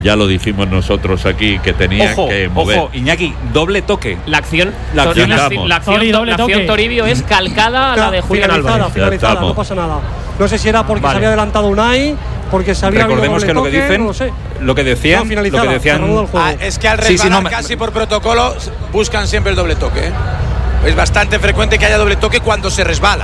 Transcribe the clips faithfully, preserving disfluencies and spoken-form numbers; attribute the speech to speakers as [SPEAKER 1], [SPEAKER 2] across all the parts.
[SPEAKER 1] Ya lo dijimos nosotros aquí, que tenía
[SPEAKER 2] ojo,
[SPEAKER 1] que mover.
[SPEAKER 2] Ojo, Iñaki, doble toque.
[SPEAKER 3] La acción,
[SPEAKER 2] la acción,
[SPEAKER 3] la, la, la acción,
[SPEAKER 4] Tori, doble
[SPEAKER 3] la acción
[SPEAKER 4] toque.
[SPEAKER 3] Toribio es calcada a la de Julián
[SPEAKER 5] finalizada,
[SPEAKER 3] Álvarez.
[SPEAKER 5] finalizada, no pasa nada. No sé si era porque
[SPEAKER 2] Vale.
[SPEAKER 5] se había adelantado Unai, porque se había
[SPEAKER 2] Recordemos que lo que
[SPEAKER 5] toque,
[SPEAKER 2] dicen,
[SPEAKER 5] no lo, sé.
[SPEAKER 2] lo que decían,
[SPEAKER 5] no,
[SPEAKER 2] lo que decían.
[SPEAKER 6] Ah, es que al resbalar
[SPEAKER 2] sí, sí, no,
[SPEAKER 6] casi por protocolo buscan siempre el doble toque. ¿eh? Es bastante frecuente que haya doble toque cuando se resbala.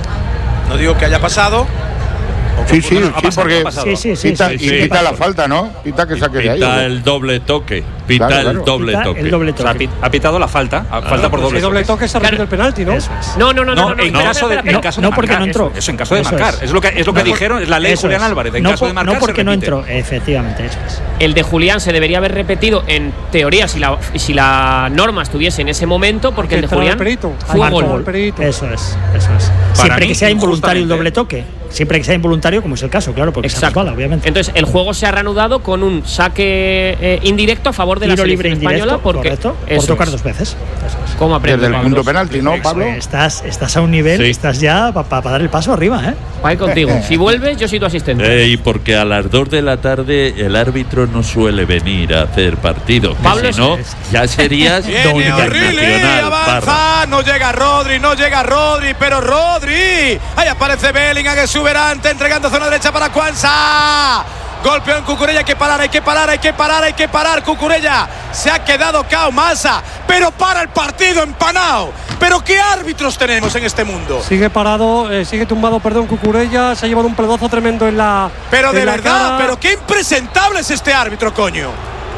[SPEAKER 6] No digo que haya pasado.
[SPEAKER 7] Sí, sí,
[SPEAKER 2] no,
[SPEAKER 7] sí, porque
[SPEAKER 4] sí, sí, sí,
[SPEAKER 7] pita,
[SPEAKER 4] sí,
[SPEAKER 7] y
[SPEAKER 1] sí.
[SPEAKER 7] pita la falta, ¿no? Pita que saque de ahí.
[SPEAKER 1] Pita
[SPEAKER 7] ¿o?
[SPEAKER 1] el doble toque. Pita
[SPEAKER 7] Claro,
[SPEAKER 1] el
[SPEAKER 7] claro.
[SPEAKER 1] doble
[SPEAKER 4] Pita
[SPEAKER 1] toque.
[SPEAKER 4] el doble
[SPEAKER 2] O sea,
[SPEAKER 4] toque.
[SPEAKER 2] ha pitado la falta, ah, falta por doble
[SPEAKER 5] Si doble
[SPEAKER 2] toque.
[SPEAKER 5] toque se repite el penalti, ¿no?
[SPEAKER 4] Eso es.
[SPEAKER 3] No, no, no, no,
[SPEAKER 2] No,
[SPEAKER 3] no,
[SPEAKER 2] en
[SPEAKER 3] no,
[SPEAKER 2] caso de,
[SPEAKER 3] espera,
[SPEAKER 2] en
[SPEAKER 3] espera,
[SPEAKER 2] caso
[SPEAKER 4] no,
[SPEAKER 2] de
[SPEAKER 4] porque
[SPEAKER 2] marcar,
[SPEAKER 4] no entró.
[SPEAKER 2] Eso, eso, en caso de
[SPEAKER 4] Eso
[SPEAKER 2] marcar.
[SPEAKER 4] es.
[SPEAKER 2] Es lo que, es lo que
[SPEAKER 4] No,
[SPEAKER 2] dijeron, es la ley de
[SPEAKER 4] eso
[SPEAKER 2] Julián
[SPEAKER 4] es.
[SPEAKER 2] Álvarez. En
[SPEAKER 4] no,
[SPEAKER 2] caso
[SPEAKER 4] por-
[SPEAKER 2] de marcar,
[SPEAKER 4] no porque
[SPEAKER 2] se
[SPEAKER 4] no
[SPEAKER 2] repite.
[SPEAKER 4] entró, efectivamente, eso es.
[SPEAKER 3] El de Julián se debería haber repetido en teoría si la, si la norma estuviese en ese momento, porque el de
[SPEAKER 5] Entraba
[SPEAKER 3] Julián
[SPEAKER 5] el perito.
[SPEAKER 3] fue
[SPEAKER 5] Marcó
[SPEAKER 3] gol.
[SPEAKER 5] el perito.
[SPEAKER 4] Eso es, eso es. Siempre
[SPEAKER 2] mí,
[SPEAKER 4] que sea involuntario el doble
[SPEAKER 2] injustamente.
[SPEAKER 4] toque. Siempre que sea involuntario, como es el caso, claro, porque se
[SPEAKER 3] Exacto.
[SPEAKER 4] resbala, obviamente.
[SPEAKER 3] Entonces el juego se ha reanudado con un saque eh, indirecto a favor de la
[SPEAKER 4] Tiro libre
[SPEAKER 3] selección
[SPEAKER 4] indirecto,
[SPEAKER 3] española, porque
[SPEAKER 4] correcto, por
[SPEAKER 3] eso
[SPEAKER 4] tocar
[SPEAKER 3] es.
[SPEAKER 4] dos veces. Eso es.
[SPEAKER 3] ¿Cómo aprende
[SPEAKER 7] Desde el
[SPEAKER 3] Pablo?
[SPEAKER 7] punto penalti, ¿no, Pablo?
[SPEAKER 4] Estás, estás a un nivel,
[SPEAKER 1] Sí.
[SPEAKER 4] estás ya para pa, pa dar el paso arriba, ¿eh?
[SPEAKER 3] Voy contigo. Si vuelves, yo soy tu asistente.
[SPEAKER 1] Eh, y porque a las dos de la tarde el árbitro no suele venir a hacer partido. Que
[SPEAKER 3] Pablo
[SPEAKER 1] si no,
[SPEAKER 4] es-
[SPEAKER 1] ya serías
[SPEAKER 6] Viene O'Reilly,
[SPEAKER 1] internacional. Parra.
[SPEAKER 6] avanza, no llega Rodri, no llega Rodri, pero Rodri. Ahí aparece Bellingham, exuberante, entregando zona derecha para Cuanza. Golpeó en Cucurella, hay que parar, hay que parar, hay que parar, hay que parar. Cucurella se ha quedado cao Massa, pero para el partido empanado. Pero qué árbitros tenemos en este mundo.
[SPEAKER 5] Sigue parado, eh, sigue tumbado, perdón, Cucurella. Se ha llevado un pedazo tremendo en la.
[SPEAKER 6] Pero de
[SPEAKER 5] en la
[SPEAKER 6] verdad,
[SPEAKER 5] cara.
[SPEAKER 6] pero qué impresentable es este árbitro, coño.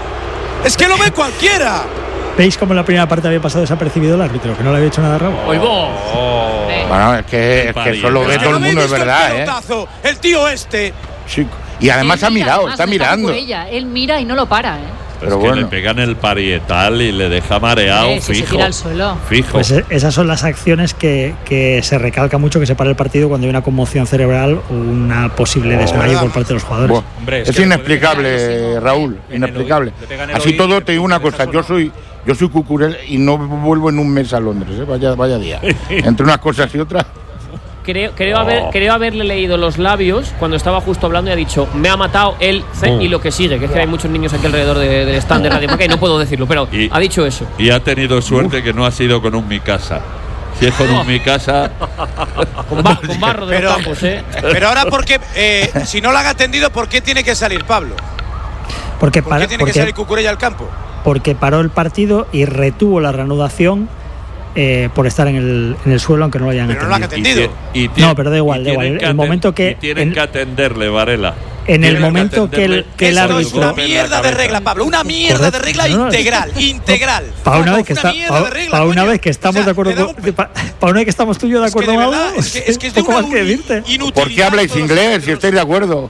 [SPEAKER 6] Es que lo ve cualquiera.
[SPEAKER 4] ¿Veis cómo en la primera parte había pasado desapercibido el árbitro? Que no le había hecho nada a Raúl.
[SPEAKER 3] Oigo.
[SPEAKER 7] Bueno, es que, es que eso lo
[SPEAKER 1] Pero
[SPEAKER 7] ve
[SPEAKER 6] Es que
[SPEAKER 7] todo
[SPEAKER 6] no
[SPEAKER 7] el
[SPEAKER 6] me he
[SPEAKER 7] mundo, es
[SPEAKER 6] visto
[SPEAKER 7] verdad,
[SPEAKER 6] el
[SPEAKER 7] ¿eh?
[SPEAKER 6] pelotazo, el tío este.
[SPEAKER 7] Sí. Y además
[SPEAKER 8] Él
[SPEAKER 7] ha
[SPEAKER 8] mira,
[SPEAKER 7] mirado,
[SPEAKER 8] además,
[SPEAKER 7] está
[SPEAKER 8] no
[SPEAKER 7] mirando.
[SPEAKER 8] Cucurella. Él mira y no lo para, ¿eh?
[SPEAKER 1] Es
[SPEAKER 7] Pero
[SPEAKER 1] que
[SPEAKER 7] bueno.
[SPEAKER 1] le pegan el parietal y le deja mareado,
[SPEAKER 8] Eh, si se
[SPEAKER 1] fijo.
[SPEAKER 8] tira al suelo.
[SPEAKER 1] Fijo.
[SPEAKER 4] Pues eh, esas son las acciones que, que se recalca mucho que se para el partido cuando hay una conmoción cerebral o una posible desmayo por parte de los jugadores.
[SPEAKER 7] Buah,
[SPEAKER 2] Hombre, es
[SPEAKER 7] es
[SPEAKER 2] que le
[SPEAKER 7] inexplicable,
[SPEAKER 8] puede-
[SPEAKER 7] Raúl,
[SPEAKER 2] En el
[SPEAKER 7] inexplicable.
[SPEAKER 2] oído, le pegan el
[SPEAKER 7] Así
[SPEAKER 2] oído
[SPEAKER 7] todo
[SPEAKER 2] y
[SPEAKER 7] te digo una
[SPEAKER 2] te
[SPEAKER 7] cosa,
[SPEAKER 2] deja
[SPEAKER 7] yo
[SPEAKER 2] solo.
[SPEAKER 7] soy yo soy Cucurella y no vuelvo en un mes a Londres, ¿eh? vaya, vaya día. Entre unas cosas y otras.
[SPEAKER 3] Creo, creo, haber, creo haberle leído los labios cuando estaba justo hablando y ha dicho me ha matado él C y lo que sigue, que es que hay muchos niños aquí alrededor de- del stand de Radio Marca y no puedo decirlo, pero
[SPEAKER 1] Y-
[SPEAKER 3] ha dicho eso.
[SPEAKER 1] Y ha tenido suerte que no ha sido con un mi casa. Si es con un mi casa.
[SPEAKER 3] Con, ba- con barro de
[SPEAKER 6] Pero,
[SPEAKER 3] los campos, ¿eh?
[SPEAKER 6] pero ahora, porque eh, si no lo han atendido, ¿por qué tiene que salir Pablo?
[SPEAKER 4] Porque,
[SPEAKER 6] ¿Por
[SPEAKER 4] para-
[SPEAKER 6] qué tiene que
[SPEAKER 4] porque,
[SPEAKER 6] salir Cucurella al campo?
[SPEAKER 4] porque paró el partido y retuvo la reanudación eh, por estar en el, en el suelo, aunque no lo hayan
[SPEAKER 6] Pero no lo han
[SPEAKER 4] atendido.
[SPEAKER 6] atendido.
[SPEAKER 1] Y ti- y ti-
[SPEAKER 4] No, pero da igual,
[SPEAKER 1] y
[SPEAKER 4] da igual.
[SPEAKER 1] tienen que
[SPEAKER 4] El
[SPEAKER 1] aten-
[SPEAKER 4] momento que-
[SPEAKER 1] y tienen
[SPEAKER 4] en-
[SPEAKER 1] que atenderle, Varela.
[SPEAKER 4] En el
[SPEAKER 1] Tienen
[SPEAKER 4] momento que el,
[SPEAKER 1] atenderle.
[SPEAKER 4] que el
[SPEAKER 6] Eso es
[SPEAKER 4] árbitro.
[SPEAKER 6] una mierda de regla, Pablo. Una mierda de regla
[SPEAKER 4] Correcto. No, no,
[SPEAKER 6] integral, integral.
[SPEAKER 4] Para una vez que
[SPEAKER 6] Una
[SPEAKER 4] está,
[SPEAKER 6] mierda
[SPEAKER 4] pa-
[SPEAKER 6] de regla,
[SPEAKER 4] pa una
[SPEAKER 6] coño.
[SPEAKER 4] vez que estamos
[SPEAKER 6] O sea,
[SPEAKER 4] de acuerdo
[SPEAKER 6] le da
[SPEAKER 4] con,
[SPEAKER 6] un-
[SPEAKER 4] pa- pa una vez que estamos tú y yo de
[SPEAKER 6] Es que
[SPEAKER 4] acuerdo
[SPEAKER 6] de
[SPEAKER 4] en
[SPEAKER 6] verdad,
[SPEAKER 4] algo,
[SPEAKER 6] es que, es que es de
[SPEAKER 4] poco
[SPEAKER 6] una
[SPEAKER 4] más que decirte.
[SPEAKER 6] inutilidad.
[SPEAKER 7] ¿Por qué habláis
[SPEAKER 6] todos los
[SPEAKER 7] inglés si
[SPEAKER 6] árbitros.
[SPEAKER 7] estáis de acuerdo?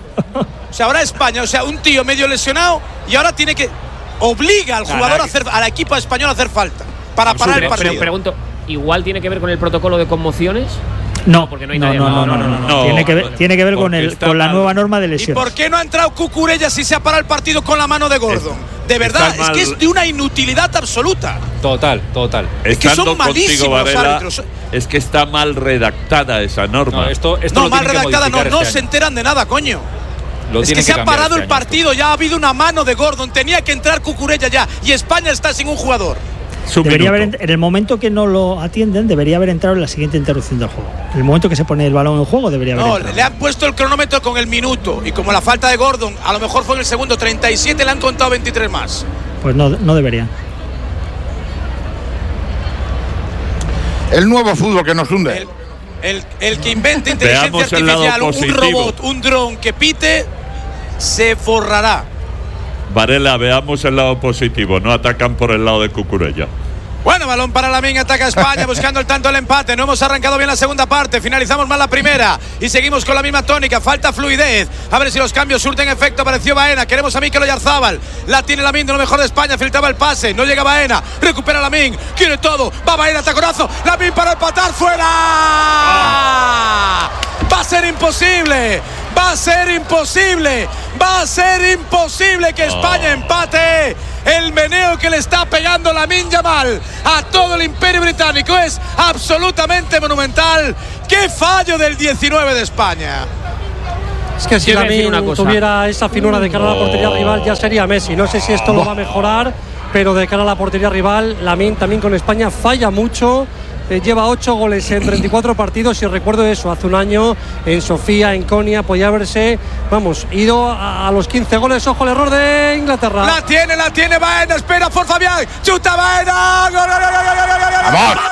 [SPEAKER 6] O sea, ahora España, o sea, un tío medio lesionado y ahora tiene que obliga al jugador a hacer, al equipo español a hacer falta para parar el
[SPEAKER 3] Pero, pero
[SPEAKER 6] partido.
[SPEAKER 3] pregunto, ¿igual tiene que ver con el protocolo de conmociones?
[SPEAKER 4] No,
[SPEAKER 3] porque no hay
[SPEAKER 4] no,
[SPEAKER 3] nadie
[SPEAKER 4] no,
[SPEAKER 3] al
[SPEAKER 4] no,
[SPEAKER 3] lado.
[SPEAKER 4] no, no, no,
[SPEAKER 1] No,
[SPEAKER 4] Tiene que ver,
[SPEAKER 1] porque
[SPEAKER 4] tiene que ver con, el,
[SPEAKER 1] está
[SPEAKER 4] con la
[SPEAKER 1] mal.
[SPEAKER 4] nueva norma de
[SPEAKER 6] ¿Y
[SPEAKER 4] lesiones.
[SPEAKER 6] por qué no ha entrado Cucurella si se ha parado el partido con la mano de Gordon? De verdad,
[SPEAKER 1] está
[SPEAKER 6] es que
[SPEAKER 1] mal.
[SPEAKER 6] es de una inutilidad absoluta.
[SPEAKER 2] Total, total.
[SPEAKER 6] Es que son
[SPEAKER 1] Estando
[SPEAKER 6] malísimos
[SPEAKER 1] contigo,
[SPEAKER 6] los
[SPEAKER 1] Varela,
[SPEAKER 6] árbitros.
[SPEAKER 1] es que está mal redactada esa norma.
[SPEAKER 2] No, esto, esto
[SPEAKER 6] No,
[SPEAKER 2] lo
[SPEAKER 6] mal
[SPEAKER 2] tienen que
[SPEAKER 6] redactada, no,
[SPEAKER 2] modificar
[SPEAKER 6] no
[SPEAKER 2] este
[SPEAKER 6] se
[SPEAKER 2] año.
[SPEAKER 6] enteran de nada, coño.
[SPEAKER 2] Lo
[SPEAKER 6] Es que
[SPEAKER 2] tienen
[SPEAKER 6] se ha
[SPEAKER 2] cambiar
[SPEAKER 6] parado
[SPEAKER 2] este
[SPEAKER 6] el
[SPEAKER 2] año.
[SPEAKER 6] partido, ya ha habido una mano de Gordon, tenía que entrar Cucurella ya y España está sin un jugador.
[SPEAKER 1] Su
[SPEAKER 4] Debería
[SPEAKER 1] minuto.
[SPEAKER 4] haber, en el momento que no lo atienden, debería haber entrado en la siguiente interrupción del juego. En el momento que se pone el balón en juego, debería haber
[SPEAKER 6] No,
[SPEAKER 4] entrado.
[SPEAKER 6] le han puesto el cronómetro con el minuto y como la falta de Gordon a lo mejor fue en el segundo treinta y siete, le han contado veintitrés más.
[SPEAKER 4] Pues no, no deberían.
[SPEAKER 7] El nuevo fútbol que nos hunde.
[SPEAKER 6] El, el, el que invente inteligencia
[SPEAKER 1] Veamos el lado
[SPEAKER 6] artificial, un
[SPEAKER 1] positivo.
[SPEAKER 6] robot, un dron que pite, se forrará.
[SPEAKER 1] Varela, veamos el lado positivo. No atacan por el lado de Cucurella.
[SPEAKER 6] Bueno, balón para Lamine, ataca España buscando el tanto del empate. No hemos arrancado bien la segunda parte, finalizamos mal la primera y seguimos con la misma tónica. Falta fluidez. A ver si los cambios surten efecto. Apareció Baena. Queremos a Mikel Oyarzábal. La tiene Lamine, de lo mejor de España. Filtraba el pase. No llega Baena. Recupera Lamine. Quiere todo. Va Baena, taconazo. Lamine para empatar. ¡Fuera! Va a ser imposible. Va a ser imposible. Va a ser imposible que España empate. El meneo que le está pegando Lamine Yamal a todo el Imperio Británico es absolutamente monumental. ¡Qué fallo del diecinueve de España!
[SPEAKER 5] Es que si
[SPEAKER 3] Yo voy a decir
[SPEAKER 5] Lamine
[SPEAKER 3] una cosa.
[SPEAKER 5] tuviera esa finura de cara a la portería
[SPEAKER 1] Oh.
[SPEAKER 5] rival, ya sería Messi. No sé si esto lo va a mejorar, pero de cara a la portería rival, Lamine también con España falla mucho. Eh, lleva ocho goles en treinta y cuatro partidos y recuerdo eso, hace un año en Sofía, en Konya, podía haberse, vamos, ido a, a los quince goles. Ojo el error de Inglaterra.
[SPEAKER 6] La tiene, la tiene Baena, espera por Fabián, chuta Baena, gol, gol, gol, gol, gol, gol, gol, gol,
[SPEAKER 7] ¡Vamos!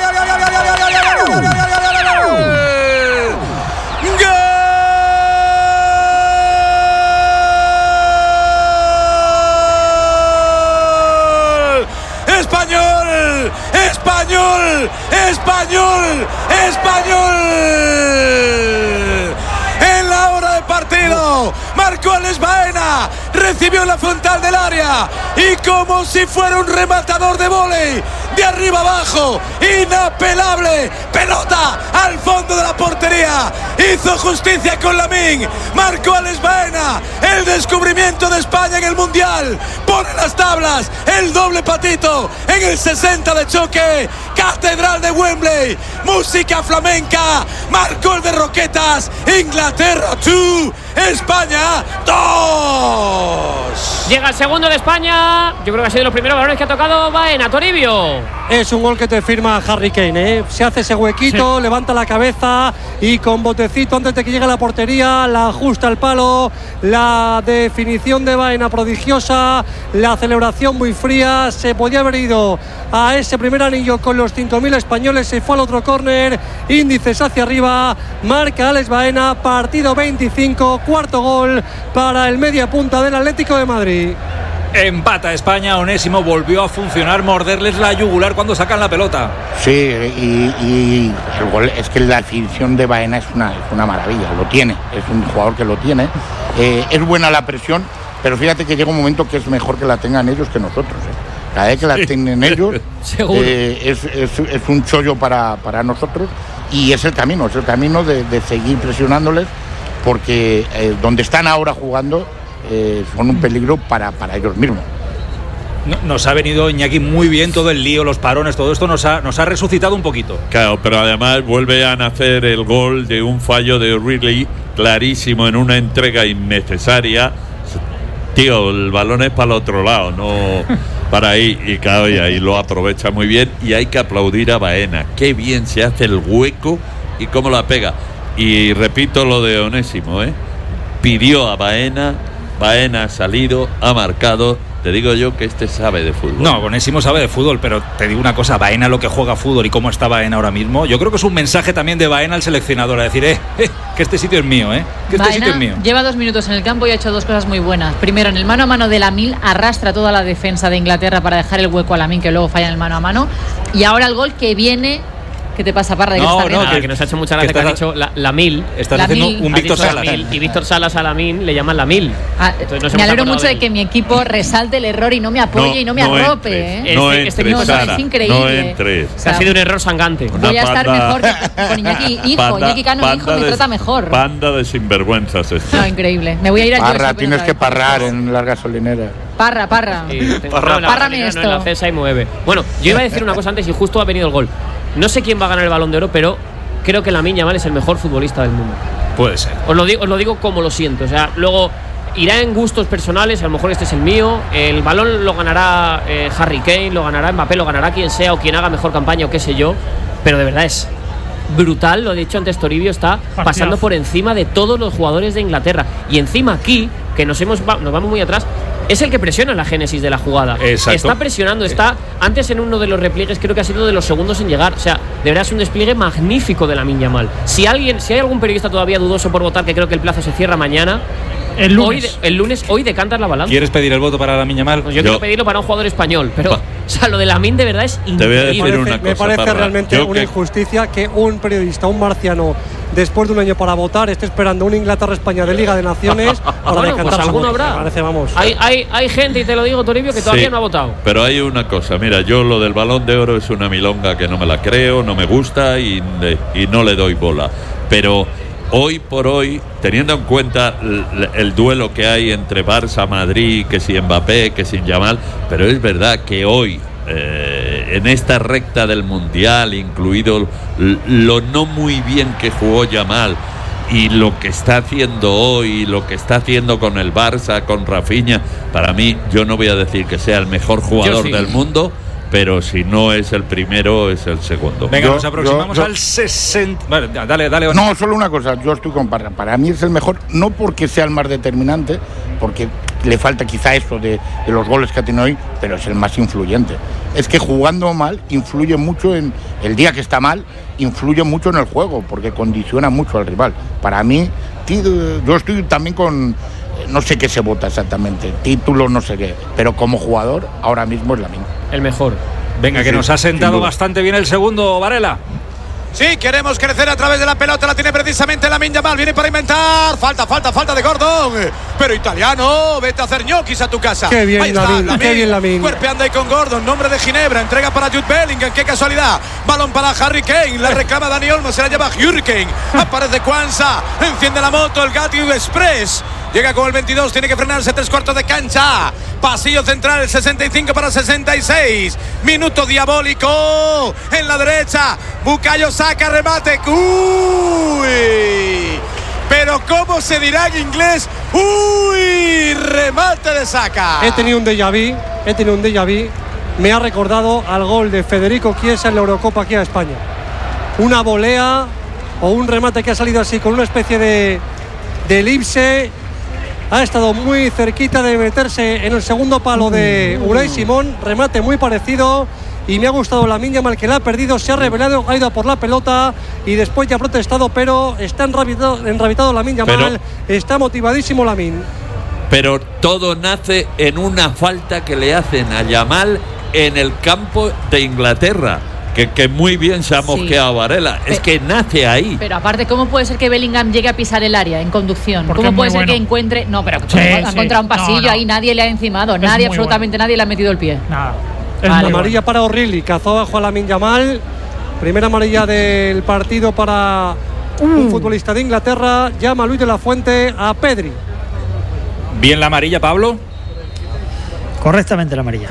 [SPEAKER 6] Español, español, español, español. En la hora de partido, marcó Alex Baena, recibió en la frontal del área y como si fuera un rematador de vóley, de arriba abajo, inapelable, pelota al fondo de la portería, hizo justicia con Lamine, marcó Alex Baena, el descubrimiento de España en el Mundial, pone las tablas, el doble patito en el sesenta de choque, Catedral de Wembley, música flamenca, marcó el de Roquetas, Inglaterra dos, España dos.
[SPEAKER 3] Llega el segundo de España. Yo creo que ha sido de los primeros balones que ha tocado Baena. Toribio.
[SPEAKER 5] Es un gol que te firma Harry Kane, ¿eh? Se hace ese huequito, sí. Levanta la cabeza y con botecito antes de que llegue a la portería, la ajusta al palo, la definición de Baena prodigiosa, la celebración muy fría. Se podía haber ido a ese primer anillo con los cinco mil españoles, se fue al otro córner, índices hacia arriba, marca Alex Baena, partido veinticinco, cuarto gol para el media punta del Atlético de Madrid.
[SPEAKER 2] Empata España, Onésimo volvió a funcionar, morderles la yugular cuando sacan la pelota.
[SPEAKER 7] Sí, y, y el gol, es que la definición de Baena es una, es una maravilla, lo tiene, es un jugador que lo tiene. Eh, es buena la presión, pero fíjate que llega un momento que es mejor que la tengan ellos que nosotros. ¿eh? Cada vez que la tienen ellos, eh, es, es, es un chollo para, para nosotros y es el camino, es el camino de, de seguir presionándoles porque eh, donde están ahora jugando eh, son un peligro para, para ellos mismos.
[SPEAKER 2] Nos ha venido Iñaki muy bien todo el lío, los parones, todo esto nos ha, nos ha resucitado un poquito.
[SPEAKER 1] Claro, pero además vuelve a nacer el gol de un fallo de O'Reilly clarísimo en una entrega innecesaria. Tío, el balón es para el otro lado, no para ahí. Y claro, y ahí lo aprovecha muy bien. Y hay que aplaudir a Baena. Qué bien se hace el hueco y cómo la pega. Y repito lo de Onésimo, ¿eh? Pidió a Baena, Baena ha salido, ha marcado. Te digo yo que este sabe de fútbol.
[SPEAKER 2] No, Onésimo sabe de fútbol, pero te digo una cosa, Baena lo que juega fútbol y cómo está Baena ahora mismo, yo creo que es un mensaje también de Baena al seleccionador, a decir, eh, eh que este sitio es mío, eh, que este
[SPEAKER 8] Baena
[SPEAKER 2] sitio es mío.
[SPEAKER 8] Lleva dos minutos en el campo y ha hecho dos cosas muy buenas. Primero, en el mano a mano de Lamine, arrastra toda la defensa de Inglaterra para dejar el hueco a Lamine, que luego falla en el mano a mano. Y ahora el gol que viene... ¿Qué te pasa, Parra? ¿De
[SPEAKER 3] no,
[SPEAKER 8] que,
[SPEAKER 3] no,
[SPEAKER 8] está
[SPEAKER 3] que, que nos ha hecho mucha gracia que, que has dicho la, la mil.
[SPEAKER 2] Estás
[SPEAKER 8] la
[SPEAKER 2] haciendo
[SPEAKER 8] mil.
[SPEAKER 2] un Víctor Salas.
[SPEAKER 3] Mil, y Víctor Salas a la mil le llaman la mil.
[SPEAKER 8] Ah, me alegro mucho de, de que mi equipo resalte el error y no me apoye no, y no me no arrope.
[SPEAKER 1] Entres, ¿eh? No este, entres, este Sara,
[SPEAKER 8] es increíble.
[SPEAKER 1] No entres.
[SPEAKER 3] O sea, ha sido un error sangrante.
[SPEAKER 8] Voy Una a estar panda, mejor que con Iñaki hijo. Panda, Iñaki Cano hijo me de, trata mejor.
[SPEAKER 1] Panda de sinvergüenzas este.
[SPEAKER 8] No, increíble. Me voy a ir a
[SPEAKER 7] Parra, tienes que parrar en las gasolineras.
[SPEAKER 8] Parra, parra.
[SPEAKER 3] Sí, parra no, Párrame esto. No, en la cesa y mueve. Bueno, yo iba a decir una cosa antes y justo ha venido el gol. No sé quién va a ganar el Balón de Oro, pero creo que Lamine Yamal es el mejor futbolista del mundo.
[SPEAKER 2] Puede ser.
[SPEAKER 3] Os lo digo, os lo digo como lo siento. O sea, luego irá en gustos personales. A lo mejor este es el mío. El balón lo ganará eh, Harry Kane, lo ganará Mbappé, lo ganará quien sea o quien haga mejor campaña o qué sé yo. Pero de verdad es brutal. Lo he dicho antes, Toribio está pasando por encima de todos los jugadores de Inglaterra. Y encima aquí, que nos hemos nos vamos muy atrás, es el que presiona la génesis de la jugada.
[SPEAKER 2] Exacto.
[SPEAKER 3] Está presionando, está antes en uno de los repliegues, creo que ha sido de los segundos en llegar. O sea, de verdad es un despliegue magnífico de Lamine Yamal. Si alguien, si hay algún periodista todavía dudoso por votar, que creo que el plazo se cierra mañana, el lunes, hoy, de, el lunes, hoy decantas la balanza.
[SPEAKER 2] ¿Quieres pedir el voto para Lamine Yamal?
[SPEAKER 3] Pues yo, yo quiero pedirlo para un jugador español, pero
[SPEAKER 1] pa.
[SPEAKER 3] o sea, lo de Lamine de verdad es increíble.
[SPEAKER 1] Te voy a decir
[SPEAKER 5] me
[SPEAKER 1] una
[SPEAKER 5] parece,
[SPEAKER 1] cosa,
[SPEAKER 5] me parece
[SPEAKER 1] Parra.
[SPEAKER 5] realmente
[SPEAKER 1] yo
[SPEAKER 5] una
[SPEAKER 1] que...
[SPEAKER 5] injusticia que un periodista, un marciano, después de un año para votar, esté esperando un Inglaterra-España de Liga de Naciones para
[SPEAKER 3] bueno,
[SPEAKER 5] decantar
[SPEAKER 3] pues
[SPEAKER 5] su
[SPEAKER 3] alguno
[SPEAKER 5] voto.
[SPEAKER 3] habrá.
[SPEAKER 5] Me parece, vamos.
[SPEAKER 3] Hay, hay, hay gente, y te lo digo, Toribio, que todavía
[SPEAKER 1] sí,
[SPEAKER 3] no ha votado.
[SPEAKER 1] Pero hay una cosa, mira, yo lo del Balón de Oro es una milonga que no me la creo, no me gusta y, y no le doy bola. Pero hoy por hoy, teniendo en cuenta el, el duelo que hay entre Barça, Madrid, que si Mbappé, que si Yamal, pero es verdad que hoy, eh, en esta recta del Mundial, incluido lo no muy bien que jugó Yamal, y lo que está haciendo hoy, lo que está haciendo con el Barça, con Rafinha, para mí, yo no voy a decir que sea el mejor jugador
[SPEAKER 3] sí.
[SPEAKER 1] del mundo, pero si no es el primero, es el segundo.
[SPEAKER 2] Venga,
[SPEAKER 7] Yo-
[SPEAKER 2] nos aproximamos
[SPEAKER 7] yo- yo-
[SPEAKER 2] al sesenta. Vale, dale, dale.
[SPEAKER 7] No, solo una cosa, yo estoy con Parra. Para mí es el mejor, no porque sea el más determinante, porque le falta quizá eso de, de los goles que ha tenido hoy, pero es el más influyente. Es que jugando mal influye mucho en el día que está mal, influye mucho en el juego, porque condiciona mucho al rival. Para mí, ti- yo estoy también con, no sé qué se vota exactamente, título, no sé qué, pero como jugador ahora mismo es la misma.
[SPEAKER 3] El mejor.
[SPEAKER 2] Venga, que
[SPEAKER 7] Sí,
[SPEAKER 2] nos ha sentado
[SPEAKER 7] sin duda.
[SPEAKER 2] bastante bien el segundo, Varela.
[SPEAKER 6] Sí, queremos crecer a través de la pelota. La tiene precisamente Lamine Yamal. Viene para inventar. Falta, falta, falta de Gordon. Pero italiano, vete a hacer ñoquis a tu casa.
[SPEAKER 5] Qué bien,
[SPEAKER 6] Ahí está,
[SPEAKER 5] Lamine, qué bien, Lamine.
[SPEAKER 6] Cuerpeando ahí con Gordon. Nombre de Ginebra. Entrega para Jude Bellingham. Qué casualidad. Balón para Harry Kane. La reclama Dani Olmo. Se la lleva Hurricane. Aparece Kwanza. Enciende la moto. El Gatti Express. Llega con el veintidós. Tiene que frenarse. Tres cuartos de cancha. Pasillo central. sesenta y cinco para sesenta y seis. Minuto diabólico. En la derecha. Bukayo saca remate. ¡Uy! Pero ¿cómo se dirá en inglés? ¡Uy! Remate de Saka.
[SPEAKER 5] He tenido un déjà vu, he tenido un déjà vu. Me ha recordado al gol de Federico Chiesa en la Eurocopa aquí a España. Una volea o un remate que ha salido así con una especie de, de elipse. Ha estado muy cerquita de meterse en el segundo palo de Unai Simón. Remate muy parecido. Y me ha gustado Lamine Yamal, que la ha perdido, se ha revelado, ha ido a por la pelota y después ya ha protestado, pero está enrabitado, enrabitado Lamine Yamal,
[SPEAKER 1] Pero-
[SPEAKER 5] está motivadísimo Lamine.
[SPEAKER 1] Pero todo nace en una falta que le hacen a Yamal en el campo de Inglaterra, que, que muy bien se ha
[SPEAKER 8] Sí.
[SPEAKER 1] mosqueado Varela. Es que nace ahí.
[SPEAKER 8] Pero aparte, ¿cómo puede ser que Bellingham llegue a pisar el área en conducción?
[SPEAKER 9] Porque
[SPEAKER 8] ¿Cómo
[SPEAKER 9] es
[SPEAKER 8] puede
[SPEAKER 9] muy
[SPEAKER 8] ser que
[SPEAKER 9] bueno.
[SPEAKER 8] encuentre.? No, pero
[SPEAKER 9] Sí,
[SPEAKER 8] ha
[SPEAKER 9] sí.
[SPEAKER 8] encontrado un
[SPEAKER 9] No,
[SPEAKER 8] pasillo,
[SPEAKER 9] no.
[SPEAKER 8] ahí nadie le ha encimado,
[SPEAKER 9] Es
[SPEAKER 8] nadie,
[SPEAKER 9] muy
[SPEAKER 8] absolutamente nadie le ha metido el pie.
[SPEAKER 9] Nada. Es
[SPEAKER 8] Vale.
[SPEAKER 9] muy bueno.
[SPEAKER 5] Amarilla para O'Reilly, cazó abajo a Lamine Yamal. Primera amarilla del partido para un futbolista de Inglaterra. Llama Luis de la Fuente a Pedri.
[SPEAKER 2] Bien la amarilla, Pablo.
[SPEAKER 4] Correctamente la amarilla.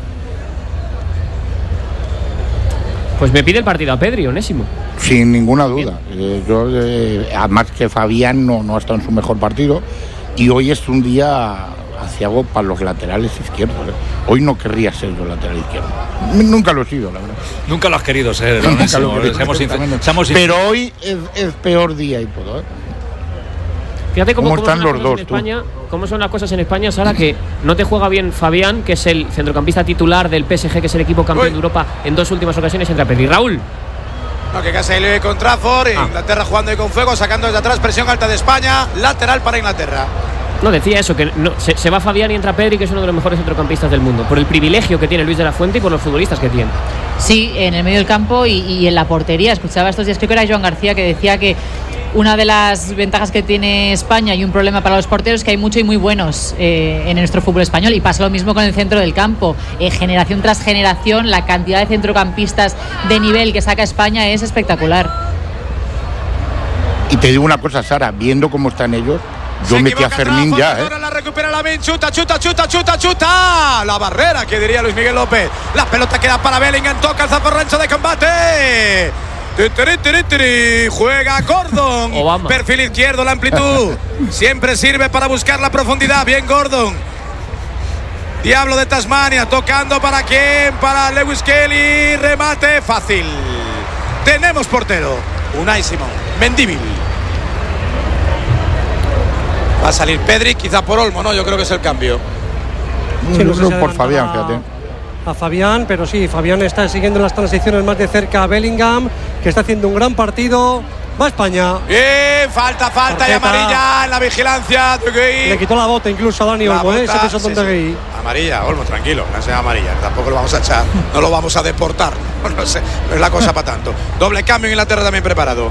[SPEAKER 3] Pues me pide el partido a Pedri, Onésimo.
[SPEAKER 7] Sin ninguna duda. Eh, yo, eh, además que Fabián no, no ha estado en su mejor partido y hoy es un día aciago para los laterales izquierdos. ¿eh? Hoy no querría ser yo lateral izquierdo. Nunca lo he sido, la verdad.
[SPEAKER 2] Nunca lo has querido ser,
[SPEAKER 7] Nunca
[SPEAKER 2] Onésimo,
[SPEAKER 7] lo he querido,
[SPEAKER 2] seamos sinceros.
[SPEAKER 7] exactamente.
[SPEAKER 2] Seamos sinceros.
[SPEAKER 7] Pero hoy es, es peor día y todo. ¿eh?
[SPEAKER 3] Fíjate cómo,
[SPEAKER 7] ¿Cómo
[SPEAKER 3] cómo
[SPEAKER 7] están
[SPEAKER 3] son las
[SPEAKER 7] los
[SPEAKER 3] cosas
[SPEAKER 7] dos,
[SPEAKER 3] en
[SPEAKER 7] tú?
[SPEAKER 3] España, cómo son las cosas en España, Sara, que no te juega bien Fabián, que es el centrocampista titular del P S G, que es el equipo campeón
[SPEAKER 6] Uy.
[SPEAKER 3] de Europa en dos últimas ocasiones, entra Pedri. Raúl.
[SPEAKER 6] No, que casi le con Trafford.
[SPEAKER 3] Ah.
[SPEAKER 6] Inglaterra jugando ahí con fuego, sacando desde atrás. Presión alta de España. Lateral para Inglaterra.
[SPEAKER 3] No, decía eso, que no, se, se va Fabián y entra Pedri, que es uno de los mejores centrocampistas del mundo, por el privilegio que tiene Luis de la Fuente y por los futbolistas que tiene.
[SPEAKER 8] Sí, en el medio del campo y, y en la portería. Escuchaba estos días, creo que era Joan García, que decía que una de las ventajas que tiene España y un problema para los porteros es que hay muchos y muy buenos eh, en nuestro fútbol español, y pasa lo mismo con el centro del campo. Eh, generación tras generación, la cantidad de centrocampistas de nivel que saca España es espectacular.
[SPEAKER 7] Y te digo una cosa, Sara, viendo cómo están ellos, yo
[SPEAKER 6] Se
[SPEAKER 7] metí a
[SPEAKER 6] equivoca
[SPEAKER 7] Fermín
[SPEAKER 6] Trafford,
[SPEAKER 7] ya, ¿eh?
[SPEAKER 6] ahora la recupera Lamine, chuta, chuta, chuta, chuta, chuta. La barrera, que diría Luis Miguel López. La pelota queda para Bellingham, toca el zafarrancho de combate. Tiri, tiri, tiri. Juega Gordon.
[SPEAKER 3] Obama.
[SPEAKER 6] Perfil izquierdo, la amplitud. Siempre sirve para buscar la profundidad. Bien Gordon. Diablo de Tasmania, tocando para quién, para Lewis Kelly. Remate fácil. Tenemos portero. Unai Simón. Mendívil. Va a salir Pedri, quizá por Olmo, ¿no? Yo creo que es el cambio.
[SPEAKER 5] Sí,
[SPEAKER 7] Yo
[SPEAKER 5] no sé
[SPEAKER 7] creo
[SPEAKER 5] si
[SPEAKER 7] por Fabián,
[SPEAKER 5] adelantará
[SPEAKER 7] fíjate.
[SPEAKER 5] A Fabián, pero sí, Fabián está siguiendo las transiciones más de cerca a Bellingham, que está haciendo un gran partido. Va a España.
[SPEAKER 6] Bien, falta, falta y
[SPEAKER 5] Tarjeta.
[SPEAKER 6] amarilla en la vigilancia. De Gui.
[SPEAKER 5] Le quitó la bota incluso a Dani
[SPEAKER 6] La
[SPEAKER 5] Olmo, ¿eh?
[SPEAKER 6] bota,
[SPEAKER 5] Ese pesotón
[SPEAKER 6] sí,
[SPEAKER 5] de
[SPEAKER 6] sí.
[SPEAKER 5] Gui.
[SPEAKER 6] Amarilla, Olmo, tranquilo, no sea amarilla. Tampoco lo vamos a echar, no lo vamos a deportar. No sé, no es la cosa para tanto. Doble cambio en Inglaterra también preparado.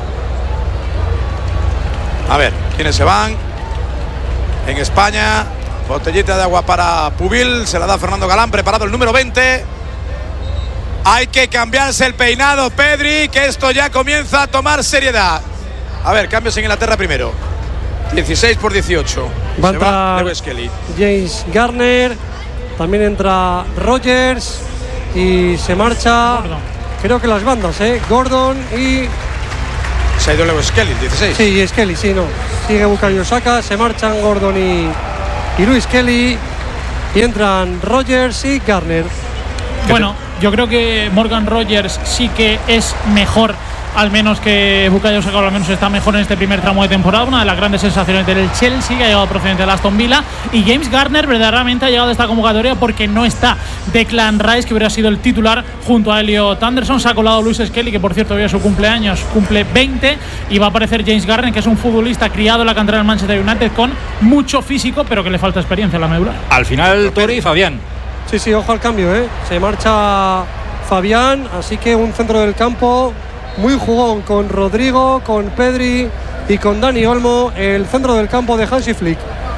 [SPEAKER 6] A ver, ¿quiénes se van? En España, botellita de agua para Pubil, se la da Fernando Galán, preparado el número veinte. Hay que cambiarse el peinado, Pedri, que esto ya comienza a tomar seriedad. A ver, cambios en Inglaterra primero. dieciséis por dieciocho.
[SPEAKER 5] Va a
[SPEAKER 6] Se va
[SPEAKER 5] entrar
[SPEAKER 6] Lewis Kelly.
[SPEAKER 5] James Garner, también entra Rogers y se marcha.
[SPEAKER 9] Gordon.
[SPEAKER 5] Creo que las bandas, ¿eh? Gordon y
[SPEAKER 6] Se ha ido luego Skelly, dieciséis.
[SPEAKER 5] Sí, Skelly, sí, no. Sigue Bukayo Saka, se marchan Gordon y, y Luis Kelly. Y entran Rogers y Garner.
[SPEAKER 9] Bueno, yo creo que Morgan Rogers sí que es mejor, al menos que Bukayo Saka, al menos está mejor en este primer tramo de temporada. Una de las grandes sensaciones del Chelsea, que ha llegado procedente de Aston Villa. Y James Garner verdaderamente ha llegado a esta convocatoria porque no está Declan Rice, que hubiera sido el titular junto a Elliot Anderson. Se ha colado Luis Skelly, que por cierto hoy es su cumpleaños, cumple veinte. Y va a aparecer James Garner, que es un futbolista criado en la cantera del Manchester United con mucho físico, pero que le falta experiencia en la medular.
[SPEAKER 2] Al final, Tori y Fabián.
[SPEAKER 5] Sí, sí, ojo al cambio, ¿eh? Se marcha Fabián, así que un centro del campo muy jugón con Rodrigo, con Pedri y con Dani Olmo, el centro del campo de Hansi Flick.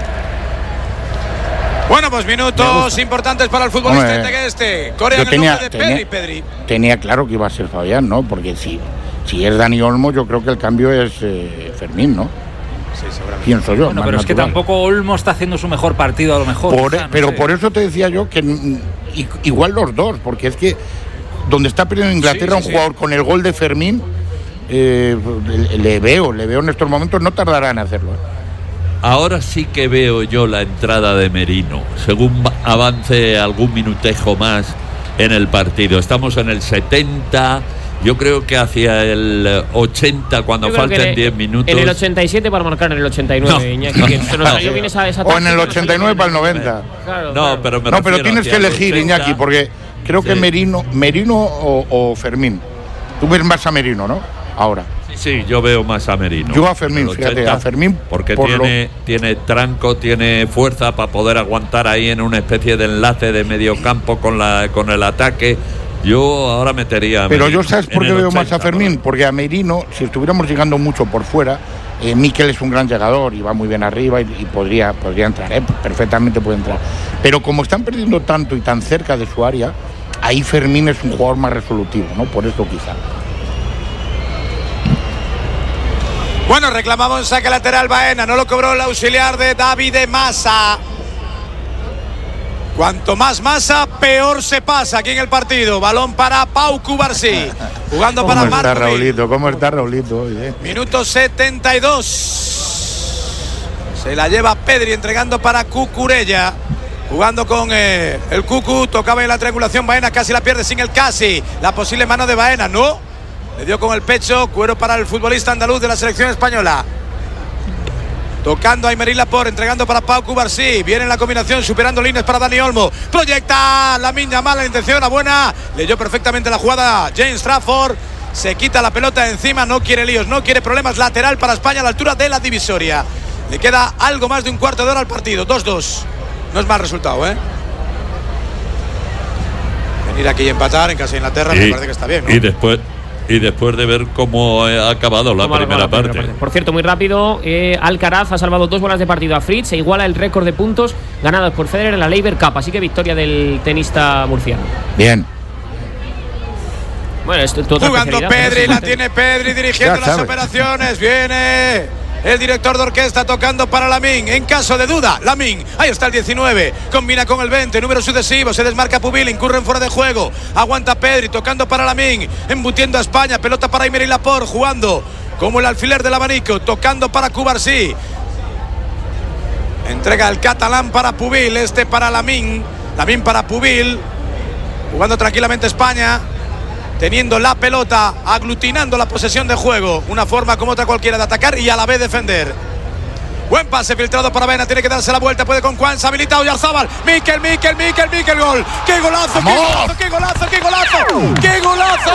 [SPEAKER 6] Bueno, pues minutos importantes para el futbolista de este. Corea en el
[SPEAKER 7] tenía,
[SPEAKER 6] nombre de
[SPEAKER 7] tenía,
[SPEAKER 6] Pedri, Pedri.
[SPEAKER 7] Tenía claro que iba a ser Fabián, ¿no? Porque si, si es Dani Olmo, yo creo que el cambio es eh, Fermín, ¿no?
[SPEAKER 6] Sí, seguramente.
[SPEAKER 7] Pienso yo.
[SPEAKER 2] Bueno, pero natural. Es que tampoco Olmo está haciendo su mejor partido, a lo mejor.
[SPEAKER 7] Por,
[SPEAKER 2] quizá, no
[SPEAKER 7] pero
[SPEAKER 2] sé.
[SPEAKER 7] por eso te decía yo que igual los dos, porque es que donde está perdiendo Inglaterra sí, sí, un jugador sí. con el gol de Fermín, eh, le, le veo, le veo en estos momentos, no tardará en hacerlo. ¿eh?
[SPEAKER 1] Ahora sí que veo yo la entrada de Merino, según avance algún minutejo más en el partido. Estamos en el setenta, yo creo que hacia el ochenta, cuando falten diez minutos.
[SPEAKER 3] En el ochenta y siete para marcar en el ochenta y nueve, no, Iñaki,
[SPEAKER 7] no,
[SPEAKER 3] que
[SPEAKER 7] no,
[SPEAKER 3] no,
[SPEAKER 7] no,
[SPEAKER 3] esa, esa
[SPEAKER 7] o en el ochenta y nueve para el noventa.
[SPEAKER 3] Claro,
[SPEAKER 1] no,
[SPEAKER 3] claro.
[SPEAKER 1] pero, me
[SPEAKER 7] no, pero tienes que elegir, ochenta. Iñaki, porque creo sí. que Merino, Merino o, o Fermín. Tú ves más a Merino, ¿no? Ahora.
[SPEAKER 1] Sí, yo veo más a Merino.
[SPEAKER 7] Yo a Fermín, fíjate, a Fermín.
[SPEAKER 1] Porque
[SPEAKER 7] por
[SPEAKER 1] tiene,
[SPEAKER 7] lo...
[SPEAKER 1] tiene tranco, tiene fuerza para poder aguantar ahí en una especie de enlace de medio campo con, la, con el ataque. Yo ahora metería a
[SPEAKER 7] Pero
[SPEAKER 1] Merino,
[SPEAKER 7] yo, ¿sabes por qué veo
[SPEAKER 1] ochenta,
[SPEAKER 7] más a Fermín? Porque a Merino, si estuviéramos llegando mucho por fuera, eh, Mikel es un gran llegador y va muy bien arriba y, y podría, podría entrar, ¿eh? perfectamente puede entrar. Pero como están perdiendo tanto y tan cerca de su área, ahí Fermín es un jugador más resolutivo, ¿no? Por eso quizá.
[SPEAKER 6] Bueno, reclamamos en saque lateral Baena, no lo cobró el auxiliar de David Massa. Cuanto más Massa, peor se pasa aquí en el partido. Balón para Pau Cubarsí, jugando para Marco.
[SPEAKER 7] ¿Cómo está Raulito? ¿Cómo está Raulito hoy, eh?
[SPEAKER 6] Minuto setenta y dos. Se la lleva Pedri entregando para Cucurella. Jugando con eh, el Cucu, tocaba en la triangulación Baena, casi la pierde sin el casi. La posible mano de Baena, no. Le dio con el pecho, cuero para el futbolista andaluz de la selección española. Tocando a Aymeric Laporte, entregando para Pau Cubarsí. Viene en la combinación, superando líneas para Dani Olmo. Proyecta Lamine Yamal, la intención, la buena. Leyó perfectamente la jugada James Trafford. Se quita la pelota de encima, no quiere líos, no quiere problemas. Lateral para España a la altura de la divisoria. Le queda algo más de un cuarto de hora al partido, dos dos. No es mal resultado, ¿eh? Venir aquí y empatar en casa de Inglaterra, y, me parece que está bien, ¿no?
[SPEAKER 1] Y después... Y después de ver cómo ha acabado la, primera, la parte. primera parte.
[SPEAKER 3] Por cierto, muy rápido, eh, Alcaraz ha salvado dos bolas de partido a Fritz. Se iguala el récord de puntos ganados por Federer en la Laver Cup. Así que victoria del tenista murciano.
[SPEAKER 7] Bien.
[SPEAKER 3] Bueno, esto, tu
[SPEAKER 6] jugando Pedri, la tiene Pedri dirigiendo las operaciones. Viene el director de orquesta tocando para Lamine. En caso de duda, Lamine. Ahí está el diecinueve. Combina con el veinte. Número sucesivo. Se desmarca Pubil. Incurre en fuera de juego. Aguanta Pedri. Tocando para Lamine. Embutiendo a España. Pelota para Aymeric Laporte. Jugando como el alfiler del abanico. Tocando para Cubarsí. Entrega el catalán para Pubil. Este para Lamine. Lamine para Pubil. Jugando tranquilamente España. Teniendo la pelota, aglutinando la posesión de juego. Una forma como otra cualquiera de atacar y a la vez defender. Buen pase filtrado para Baena, tiene que darse la vuelta, puede con Juan, se ha habilitado Oyarzabal. Mikel, Mikel, Mikel, Mikel, gol. ¡Qué golazo, qué golazo, qué golazo, qué golazo! ¡Qué golazo!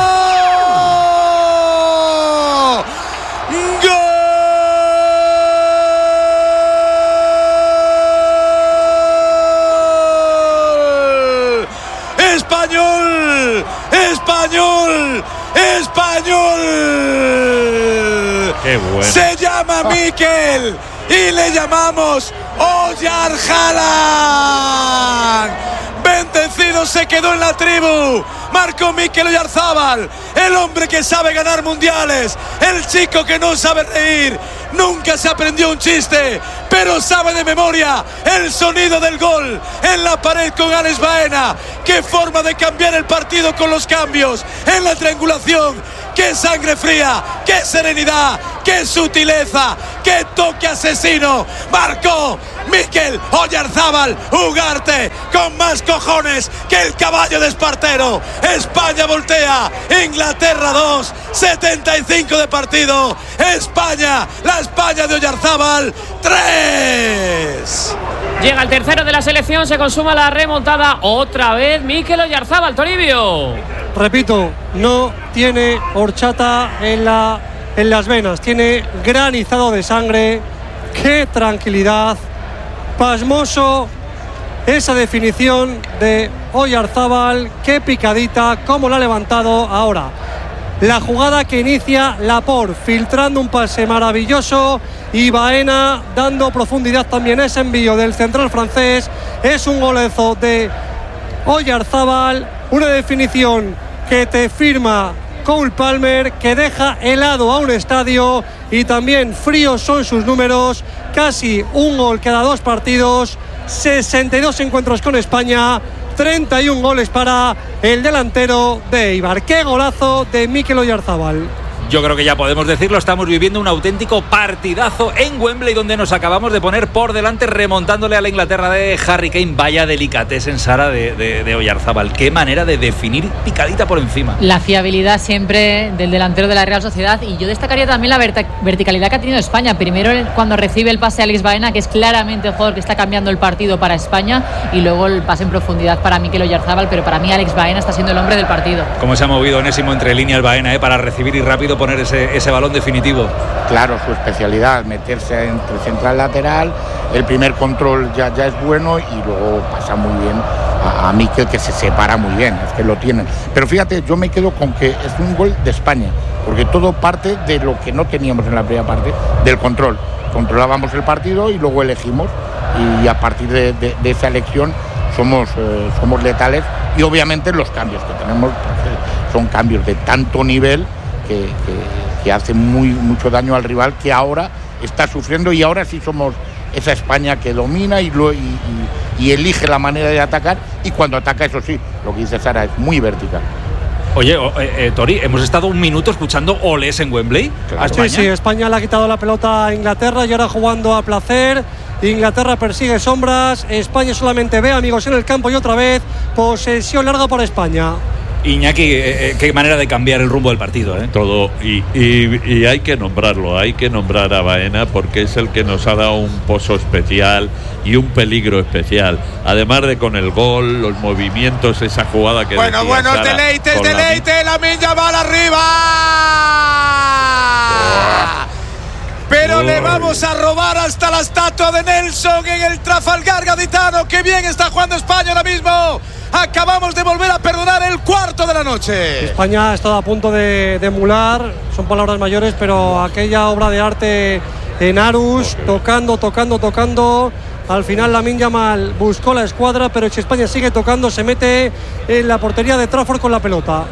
[SPEAKER 6] ¡Gol! ¡Español! ¡Español! ¡Español!
[SPEAKER 1] ¡Qué bueno!
[SPEAKER 6] Se llama Mikel y le llamamos Oyarzábal. Bendecido se quedó en la tribu. Marcó Mikel Oyarzábal, el hombre que sabe ganar mundiales, el chico que no sabe reír. Nunca se aprendió un chiste, pero sabe de memoria el sonido del gol en la pared con Alex Baena. Qué forma de cambiar el partido con los cambios en la triangulación. qué sangre fría, qué serenidad, qué sutileza, qué toque asesino. Marcó Mikel Oyarzábal Ugarte con más cojones que el caballo de Espartero. España voltea, Inglaterra dos, setenta y cinco de partido. España, la España de Oyarzábal, tres.
[SPEAKER 3] Llega el tercero de la selección, se consuma la remontada otra vez Mikel Oyarzábal, Toribio.
[SPEAKER 5] Repito, no tiene horchata en, la, en las venas, tiene granizado de sangre. ¡Qué tranquilidad! Pasmoso esa definición de Oyarzábal, qué picadita, cómo la ha levantado ahora. La jugada que inicia Laporte, filtrando un pase maravilloso, y Baena dando profundidad también a ese envío del central francés. Es un golazo de Oyarzábal, una definición que te firma Cole Palmer, que deja helado a un estadio, y también fríos son sus números, casi un gol cada dos partidos, sesenta y dos encuentros con España, treinta y un goles para el delantero de Eibar. ¡Qué golazo de Mikel Oyarzábal!
[SPEAKER 2] Yo creo que ya podemos decirlo, estamos viviendo un auténtico partidazo en Wembley, donde nos acabamos de poner por delante, remontándole a la Inglaterra de Harry Kane. Vaya delicatessen, Sara, de, de, de Oyarzábal. Qué manera de definir picadita por encima.
[SPEAKER 8] La fiabilidad siempre del delantero de la Real Sociedad, y yo destacaría también la verta- verticalidad que ha tenido España. Primero cuando recibe el pase a Alex Baena, que es claramente el jugador que está cambiando el partido para España, y luego el pase en profundidad para Mikel Oyarzábal, pero para mí Alex Baena está siendo el hombre del partido.
[SPEAKER 2] Cómo se ha movido Onésimo entre líneas Baena, ¿eh? Para recibir y rápido poner ese, ese balón definitivo.
[SPEAKER 7] Claro, su especialidad, meterse entre central lateral, el primer control ya, ya es bueno, y luego pasa muy bien a, a Mikel, que se separa muy bien, es que lo tienen. Pero fíjate, yo me quedo con que es un gol de España, porque todo parte de lo que no teníamos en la primera parte, del control. Controlábamos el partido y luego elegimos, y a partir de, de, de esa elección somos, eh, somos letales, y obviamente los cambios que tenemos son cambios de tanto nivel que, que, que hacen muy, mucho daño al rival, que ahora está sufriendo, y ahora sí somos esa España que domina y, lo, y, y, y elige la manera de atacar, y cuando ataca, eso sí, lo que dice Sara, es muy vertical.
[SPEAKER 2] Oye, eh, eh, Tori, hemos estado un minuto escuchando olés en Wembley.
[SPEAKER 5] Claro. España. Sí, sí, España le ha quitado la pelota a Inglaterra y ahora jugando a placer. Inglaterra persigue sombras, España solamente ve amigos en el campo, y otra vez posesión larga para España.
[SPEAKER 2] Iñaki, eh, eh, qué manera de cambiar el rumbo del partido, ¿eh?
[SPEAKER 1] Todo, y, y, y hay que nombrarlo, hay que nombrar a Baena, porque es el que nos ha dado un pozo especial y un peligro especial. Además de con el gol, los movimientos, esa jugada que
[SPEAKER 6] Bueno,
[SPEAKER 1] decía
[SPEAKER 6] bueno,
[SPEAKER 1] Sara,
[SPEAKER 6] deleite,
[SPEAKER 1] con
[SPEAKER 6] deleite, la Lamine va arriba. Pero oh. le vamos a robar hasta la estatua de Nelson en el Trafalgar Gaditano. ¡Qué bien está jugando España ahora mismo! Acabamos de volver a perdonar el cuarto de la noche.
[SPEAKER 5] España ha estado a punto de, de emular, son palabras mayores, pero aquella obra de arte en Aarhus, tocando, tocando, tocando. Al final Lamine Yamal buscó la escuadra, pero si España sigue tocando, se mete en la portería de Trafford con la pelota.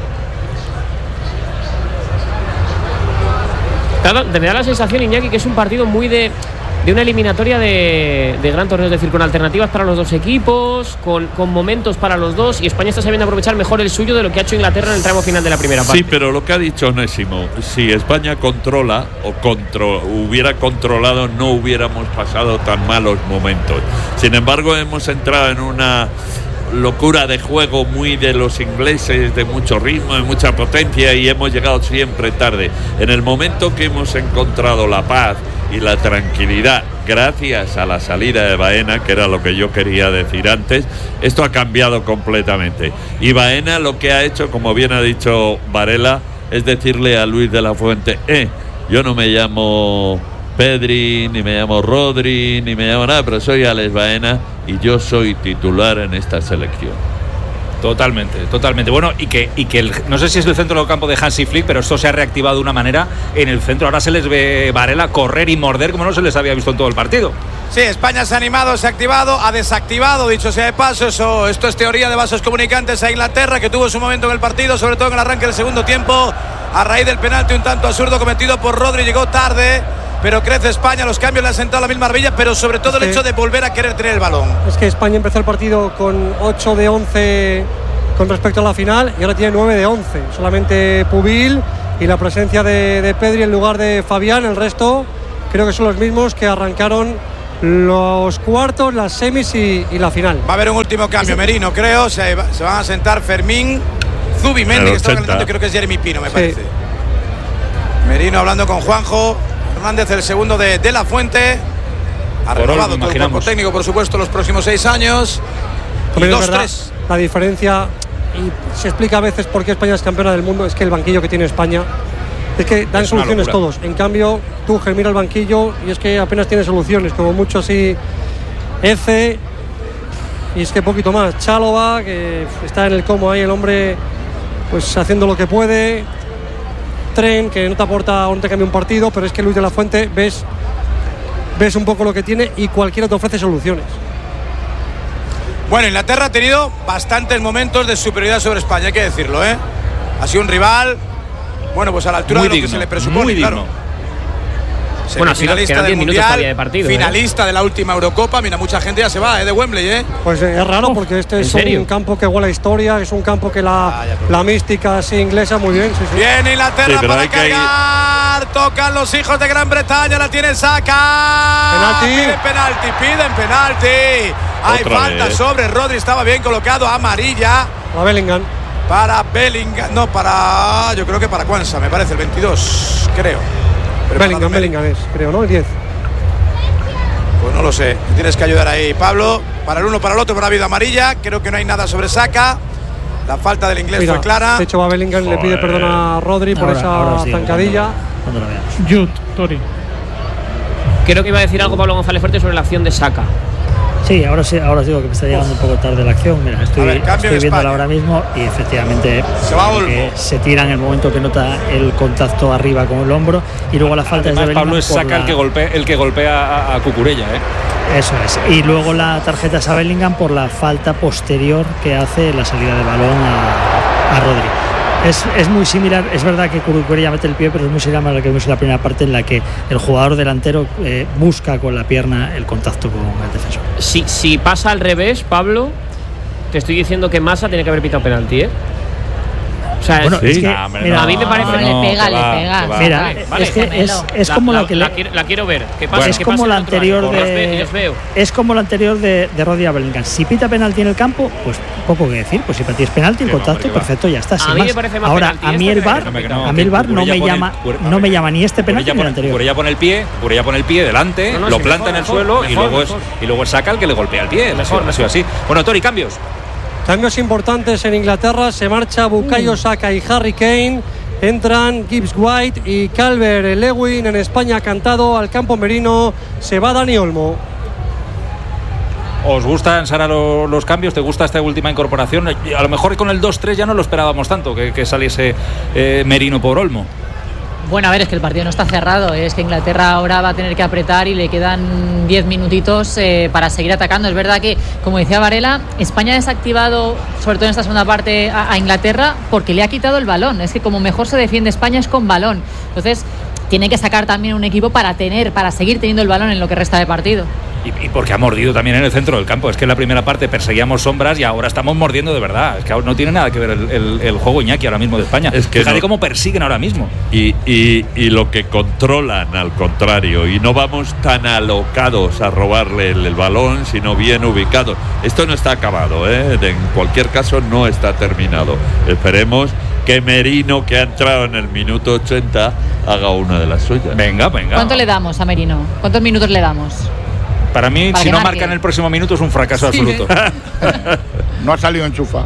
[SPEAKER 3] Me da la sensación, Iñaki, que es un partido muy de, de una eliminatoria de, de gran torneo, es decir, con alternativas para los dos equipos, con, con momentos para los dos, y España está sabiendo aprovechar mejor el suyo de lo que ha hecho Inglaterra en el tramo final de la primera parte.
[SPEAKER 1] Sí, pero lo que ha dicho Onésimo, si España controla o contro, hubiera controlado, no hubiéramos pasado tan malos momentos. Sin embargo, hemos entrado en una locura de juego muy de los ingleses, de mucho ritmo, de mucha potencia, y hemos llegado siempre tarde. En el momento que hemos encontrado la paz y la tranquilidad, gracias a la salida de Baena, que era lo que yo quería decir antes, esto ha cambiado completamente. Y Baena lo que ha hecho, como bien ha dicho Varela, es decirle a Luis de la Fuente, eh, yo no me llamo Pedri, ni me llamo Rodri, ni me llamo nada, pero soy Alex Baena y yo soy titular en esta selección.
[SPEAKER 2] Totalmente, totalmente. Bueno, y que, y que el, no sé si es el centro del campo de Hansi Flick, pero esto se ha reactivado de una manera en el centro. Ahora se les ve Varela correr y morder como no se les había visto en todo el partido.
[SPEAKER 6] Sí, España se ha animado, se ha activado, ha desactivado, dicho sea de paso. Eso, esto es teoría de vasos comunicantes a Inglaterra, que tuvo su momento en el partido, sobre todo en el arranque del segundo tiempo, a raíz del penalti un tanto absurdo cometido por Rodri. Llegó tarde, pero crece España, los cambios le han sentado la misma arbilla, pero sobre todo el hecho de volver a querer tener el balón.
[SPEAKER 5] Es que España empezó el partido con ocho de once con respecto a la final y ahora tiene nueve de once. Solamente Pubil y la presencia de, de Pedri en lugar de Fabián. El resto creo que son los mismos que arrancaron los cuartos, las semis y, y la final.
[SPEAKER 6] Va a haber un último cambio, Merino, creo. Se, se van a sentar Fermín, Zubimendi, que está calentando, creo que es Jeremy Pino, me sí. parece. Merino hablando con Juanjo Hernández, el segundo de, de La Fuente. Ha renovado todo el cuerpo técnico, por supuesto, los próximos seis años. Y dos, tres.
[SPEAKER 5] La diferencia, y se explica a veces por qué España es campeona del mundo, es que el banquillo que tiene España es que dan es soluciones todos. En cambio, Tuchel mira el banquillo y es que apenas tiene soluciones, como mucho así Eze, y es que poquito más. Chalova, que está en el como ahí, el hombre pues haciendo lo que puede. Tren, que no te aporta o no te cambia un partido, pero es que Luis de la Fuente ves, ves un poco lo que tiene y cualquiera te ofrece soluciones.
[SPEAKER 6] Bueno, Inglaterra ha tenido bastantes momentos de superioridad sobre España, hay que decirlo, ¿eh? Ha sido un rival, bueno, pues a la altura muy de lo digno, que se le presupone,
[SPEAKER 2] muy
[SPEAKER 6] claro.
[SPEAKER 3] Bueno, así
[SPEAKER 6] finalista
[SPEAKER 3] quedan
[SPEAKER 6] del
[SPEAKER 3] diez
[SPEAKER 6] Mundial,
[SPEAKER 3] minutos de partido,
[SPEAKER 6] finalista
[SPEAKER 3] ¿eh?
[SPEAKER 6] de la última Eurocopa. Mira, mucha gente ya se va, ¿eh? De Wembley, ¿eh?
[SPEAKER 5] Pues eh, es raro porque este es
[SPEAKER 3] serio?
[SPEAKER 5] un campo que huele a historia, es un campo que la, ah, la mística así inglesa, muy bien. Sí, sí.
[SPEAKER 6] Bien, Inglaterra
[SPEAKER 1] sí,
[SPEAKER 6] para cargar. Tocan los hijos de Gran Bretaña, la tiene Saka.
[SPEAKER 5] Penalti.
[SPEAKER 6] Piden penalti, piden penalti. Hay
[SPEAKER 1] Otra
[SPEAKER 6] falta
[SPEAKER 1] vez.
[SPEAKER 6] sobre Rodri, estaba bien colocado, amarilla.
[SPEAKER 5] A Bellingham.
[SPEAKER 6] Para Bellingham, no, para. Yo creo que para Kwanza, me parece, el veintidós, creo. Pero
[SPEAKER 5] Bellingham, Bellingham es, creo, ¿no? El diez.
[SPEAKER 6] Pues no lo sé, tienes que ayudar ahí, Pablo. Para el uno, para el otro, para vida amarilla. Creo que no hay nada sobre Saka. La falta del inglés
[SPEAKER 5] Mira,
[SPEAKER 6] fue clara.
[SPEAKER 5] de hecho, va Bellingham y le pide perdón a Rodri por
[SPEAKER 4] Ahora-
[SPEAKER 5] esa
[SPEAKER 4] ahora sí,
[SPEAKER 5] zancadilla.
[SPEAKER 4] Cuando lo veamos.
[SPEAKER 9] Jude, Tori.
[SPEAKER 3] Creo que iba a decir algo Pablo González Fuerte sobre la acción de Saka.
[SPEAKER 4] Sí, ahora sí, ahora os digo que me está llegando un poco tarde la acción. Mira, estoy,
[SPEAKER 6] A ver, cambio
[SPEAKER 4] estoy
[SPEAKER 6] en
[SPEAKER 4] viéndola
[SPEAKER 6] España.
[SPEAKER 4] ahora mismo y efectivamente
[SPEAKER 6] Se va Olmo.
[SPEAKER 4] que se tira en el momento que nota el contacto arriba con el hombro y luego la falta
[SPEAKER 2] Además,
[SPEAKER 4] es de
[SPEAKER 2] Pablo
[SPEAKER 4] Bellingham
[SPEAKER 2] es
[SPEAKER 4] por
[SPEAKER 2] Saka
[SPEAKER 4] la-
[SPEAKER 2] el que golpea, el que golpea a, a Cucurella, ¿eh?
[SPEAKER 4] Eso es. Y luego la tarjeta es a Bellingham por la falta posterior que hace en la salida de balón a, a Rodri. Es, es muy similar, es verdad que Cucurella mete el pie, pero es muy similar a lo que vimos en la primera parte, en la que el jugador delantero eh, busca con la pierna el contacto con el defensor.
[SPEAKER 3] Si, si pasa al revés, Pablo, te estoy diciendo que Massa tiene que haber pitado penalti, ¿eh? O sea,
[SPEAKER 4] Bueno,
[SPEAKER 3] es,
[SPEAKER 4] es que,
[SPEAKER 2] Nah, hombre,
[SPEAKER 4] mira,
[SPEAKER 3] a mí me parece.
[SPEAKER 8] No, le pega, le pega.
[SPEAKER 3] va.
[SPEAKER 4] Mira,
[SPEAKER 3] Vale, vale,
[SPEAKER 4] es que es,
[SPEAKER 8] gemelo.
[SPEAKER 4] es
[SPEAKER 3] La-
[SPEAKER 4] como
[SPEAKER 3] la,
[SPEAKER 4] la que
[SPEAKER 3] la
[SPEAKER 4] le-
[SPEAKER 3] quiero, la quiero ver. Que pase,
[SPEAKER 4] Bueno, es
[SPEAKER 3] que
[SPEAKER 4] como
[SPEAKER 3] pase
[SPEAKER 4] la
[SPEAKER 3] el otro
[SPEAKER 4] anterior
[SPEAKER 3] año. Los ve-
[SPEAKER 4] de
[SPEAKER 3] los veo.
[SPEAKER 4] es como la anterior de, de Rodri a Bellingham. Si pita penalti en el campo, pues poco que decir. Pues si para ti es penalti, el
[SPEAKER 2] Que no,
[SPEAKER 4] contacto,
[SPEAKER 2] hombre, que va.
[SPEAKER 4] perfecto, ya está.
[SPEAKER 3] A
[SPEAKER 4] sin
[SPEAKER 3] mí me
[SPEAKER 4] más.
[SPEAKER 3] parece más
[SPEAKER 4] Ahora,
[SPEAKER 3] penalti
[SPEAKER 4] a mí
[SPEAKER 3] este
[SPEAKER 4] el
[SPEAKER 3] que
[SPEAKER 4] VAR,
[SPEAKER 3] el que
[SPEAKER 2] no,
[SPEAKER 4] a
[SPEAKER 2] que
[SPEAKER 4] mí el VAR no
[SPEAKER 2] Cucurella
[SPEAKER 4] me
[SPEAKER 2] pone-
[SPEAKER 4] llama,
[SPEAKER 2] Cucurella-
[SPEAKER 4] no me llama ni este penalti
[SPEAKER 2] Cucurella
[SPEAKER 4] ni el
[SPEAKER 2] pone,
[SPEAKER 4] anterior.
[SPEAKER 2] Cucurella pone el pie, Cucurella pone el pie delante,
[SPEAKER 3] No, no,
[SPEAKER 2] lo
[SPEAKER 3] sí,
[SPEAKER 2] planta
[SPEAKER 3] mejor,
[SPEAKER 2] en el
[SPEAKER 3] mejor,
[SPEAKER 2] suelo y
[SPEAKER 3] mejor,
[SPEAKER 2] luego
[SPEAKER 3] mejor.
[SPEAKER 2] es y luego es Saka el que le golpea el pie. Ha sido-
[SPEAKER 3] Mejor,
[SPEAKER 2] ha sido así. Bueno, Tori, cambios.
[SPEAKER 5] Cambios importantes en Inglaterra. Se marcha Bukayo Saka y Harry Kane. Entran Gibbs White y Calvert Lewin. En España cantado al campo merino. Se va Dani Olmo.
[SPEAKER 2] ¿Os gustan, Sara, lo- los cambios? ¿Te gusta esta última incorporación? A lo mejor con el dos tres ya no lo esperábamos tanto, que, que saliese eh, Merino por Olmo.
[SPEAKER 8] Bueno, a ver, es que el partido no está cerrado. Es que Inglaterra ahora va a tener que apretar y le quedan diez minutitos eh, para seguir atacando. Es verdad que, como decía Varela, España ha desactivado, sobre todo en esta segunda parte, a, a Inglaterra porque le ha quitado el balón. Es que como mejor se defiende España es con balón. Entonces, tiene que sacar también un equipo para tener, para seguir teniendo el balón en lo que resta de partido.
[SPEAKER 2] Y, y porque ha mordido también en el centro del campo. Es que en la primera parte perseguíamos sombras y ahora estamos mordiendo de verdad. Es que no tiene nada que ver el, el, el juego Iñaki ahora mismo de España.
[SPEAKER 1] Es que
[SPEAKER 2] Fíjate
[SPEAKER 1] no.
[SPEAKER 2] cómo persiguen ahora mismo.
[SPEAKER 1] Y, y, y lo que controlan, al contrario, y no vamos tan alocados a robarle el, el balón, sino bien ubicados. Esto no está acabado, ¿eh? En cualquier caso no está terminado. Esperemos que Merino, que ha entrado en el minuto ochenta, haga una de las suyas.
[SPEAKER 2] Venga, venga.
[SPEAKER 8] ¿Cuánto le damos a Merino? ¿Cuántos minutos le damos?
[SPEAKER 2] Para mí,
[SPEAKER 8] Para
[SPEAKER 2] si
[SPEAKER 8] que
[SPEAKER 2] no
[SPEAKER 8] marque.
[SPEAKER 2] marca en el próximo minuto, es un fracaso
[SPEAKER 8] Sí.
[SPEAKER 2] absoluto.
[SPEAKER 7] No ha salido enchufado.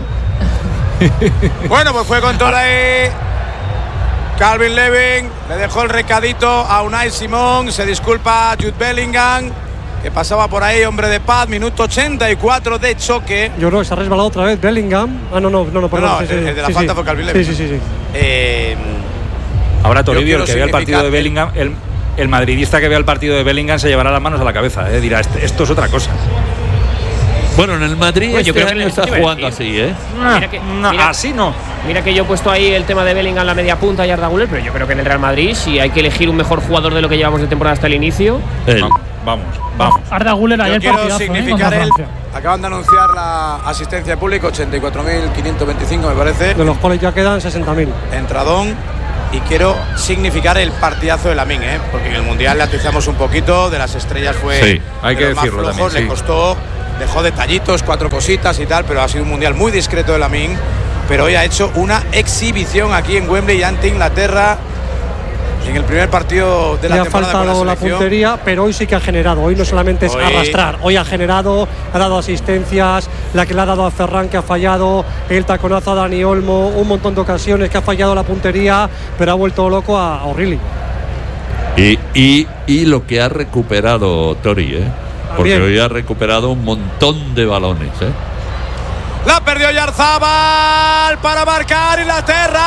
[SPEAKER 6] Bueno, pues fue con todo ahí. Calvin Lewin le dejó el recadito a Unai Simón. Se disculpa a Jude Bellingham, que pasaba por ahí, hombre de paz. Minuto ochenta y cuatro de choque.
[SPEAKER 5] Yo creo que se ha resbalado otra vez Bellingham. Ah, no, no, no, no, perdón.
[SPEAKER 6] No,
[SPEAKER 5] sí, sí,
[SPEAKER 6] el- el de la
[SPEAKER 5] sí,
[SPEAKER 6] falta
[SPEAKER 5] sí.
[SPEAKER 6] fue Calvin Lewin.
[SPEAKER 5] Sí, sí, sí, sí.
[SPEAKER 6] Eh,
[SPEAKER 2] Ahora
[SPEAKER 6] Yo
[SPEAKER 2] Toribio,
[SPEAKER 6] quiero
[SPEAKER 2] el que vea el partido de
[SPEAKER 6] significar-
[SPEAKER 2] Bellingham, el, el madridista que vea el partido de Bellingham se llevará las manos a la cabeza. ¿eh? Dirá, "Este- esto es otra cosa".
[SPEAKER 1] Bueno, en el Madrid
[SPEAKER 3] Bueno, yo
[SPEAKER 1] este
[SPEAKER 3] creo que
[SPEAKER 1] año
[SPEAKER 3] le-
[SPEAKER 1] está
[SPEAKER 3] te iba a
[SPEAKER 1] jugando
[SPEAKER 3] decir.
[SPEAKER 1] así, ¿eh?
[SPEAKER 3] Mira que-
[SPEAKER 2] No,
[SPEAKER 3] mira-
[SPEAKER 2] así no.
[SPEAKER 3] Mira que yo he puesto ahí el tema de Bellingham en la media punta y Arda Güler, pero yo creo que en el Real Madrid, si hay que elegir un mejor jugador de lo que llevamos de temporada hasta el inicio,
[SPEAKER 1] Él.
[SPEAKER 2] vamos, vamos.
[SPEAKER 9] Arda Güler
[SPEAKER 6] Yo
[SPEAKER 9] ayer
[SPEAKER 6] quiero
[SPEAKER 9] partidazo, ¿eh?
[SPEAKER 6] significar
[SPEAKER 9] contra
[SPEAKER 6] el.
[SPEAKER 9] Francia.
[SPEAKER 6] Acaban de anunciar la asistencia de público, ochenta y cuatro mil quinientos veinticinco me parece.
[SPEAKER 5] De los cuales ya quedan sesenta mil.
[SPEAKER 6] Entradón. Y quiero significar el partidazo de Lamine, ¿eh? Porque en el Mundial le atizamos un poquito, de las estrellas fue
[SPEAKER 1] Sí,
[SPEAKER 2] hay
[SPEAKER 6] de
[SPEAKER 2] que
[SPEAKER 6] los más
[SPEAKER 2] decirlo
[SPEAKER 6] flojos,
[SPEAKER 2] también,
[SPEAKER 6] le
[SPEAKER 2] sí.
[SPEAKER 6] costó, dejó detallitos, cuatro cositas y tal, pero ha sido un Mundial muy discreto de Lamine. Pero hoy ha hecho una exhibición aquí en Wembley ante Inglaterra en el primer partido de la
[SPEAKER 5] Le ha
[SPEAKER 6] temporada con
[SPEAKER 5] faltado la,
[SPEAKER 6] selección.
[SPEAKER 5] puntería, pero hoy sí que ha generado. Hoy no solamente es
[SPEAKER 6] Hoy-
[SPEAKER 5] arrastrar, hoy ha generado, ha dado asistencias, la que le ha dado a Ferran, que ha fallado, el taconazo a Dani Olmo, un montón de ocasiones que ha fallado la puntería, pero ha vuelto loco a O'Reilly.
[SPEAKER 1] Y, y, y lo que ha recuperado Tori, ¿eh? Porque
[SPEAKER 5] También.
[SPEAKER 1] hoy ha recuperado un montón de balones, ¿eh?
[SPEAKER 6] La perdió Oyarzabal para marcar Inglaterra.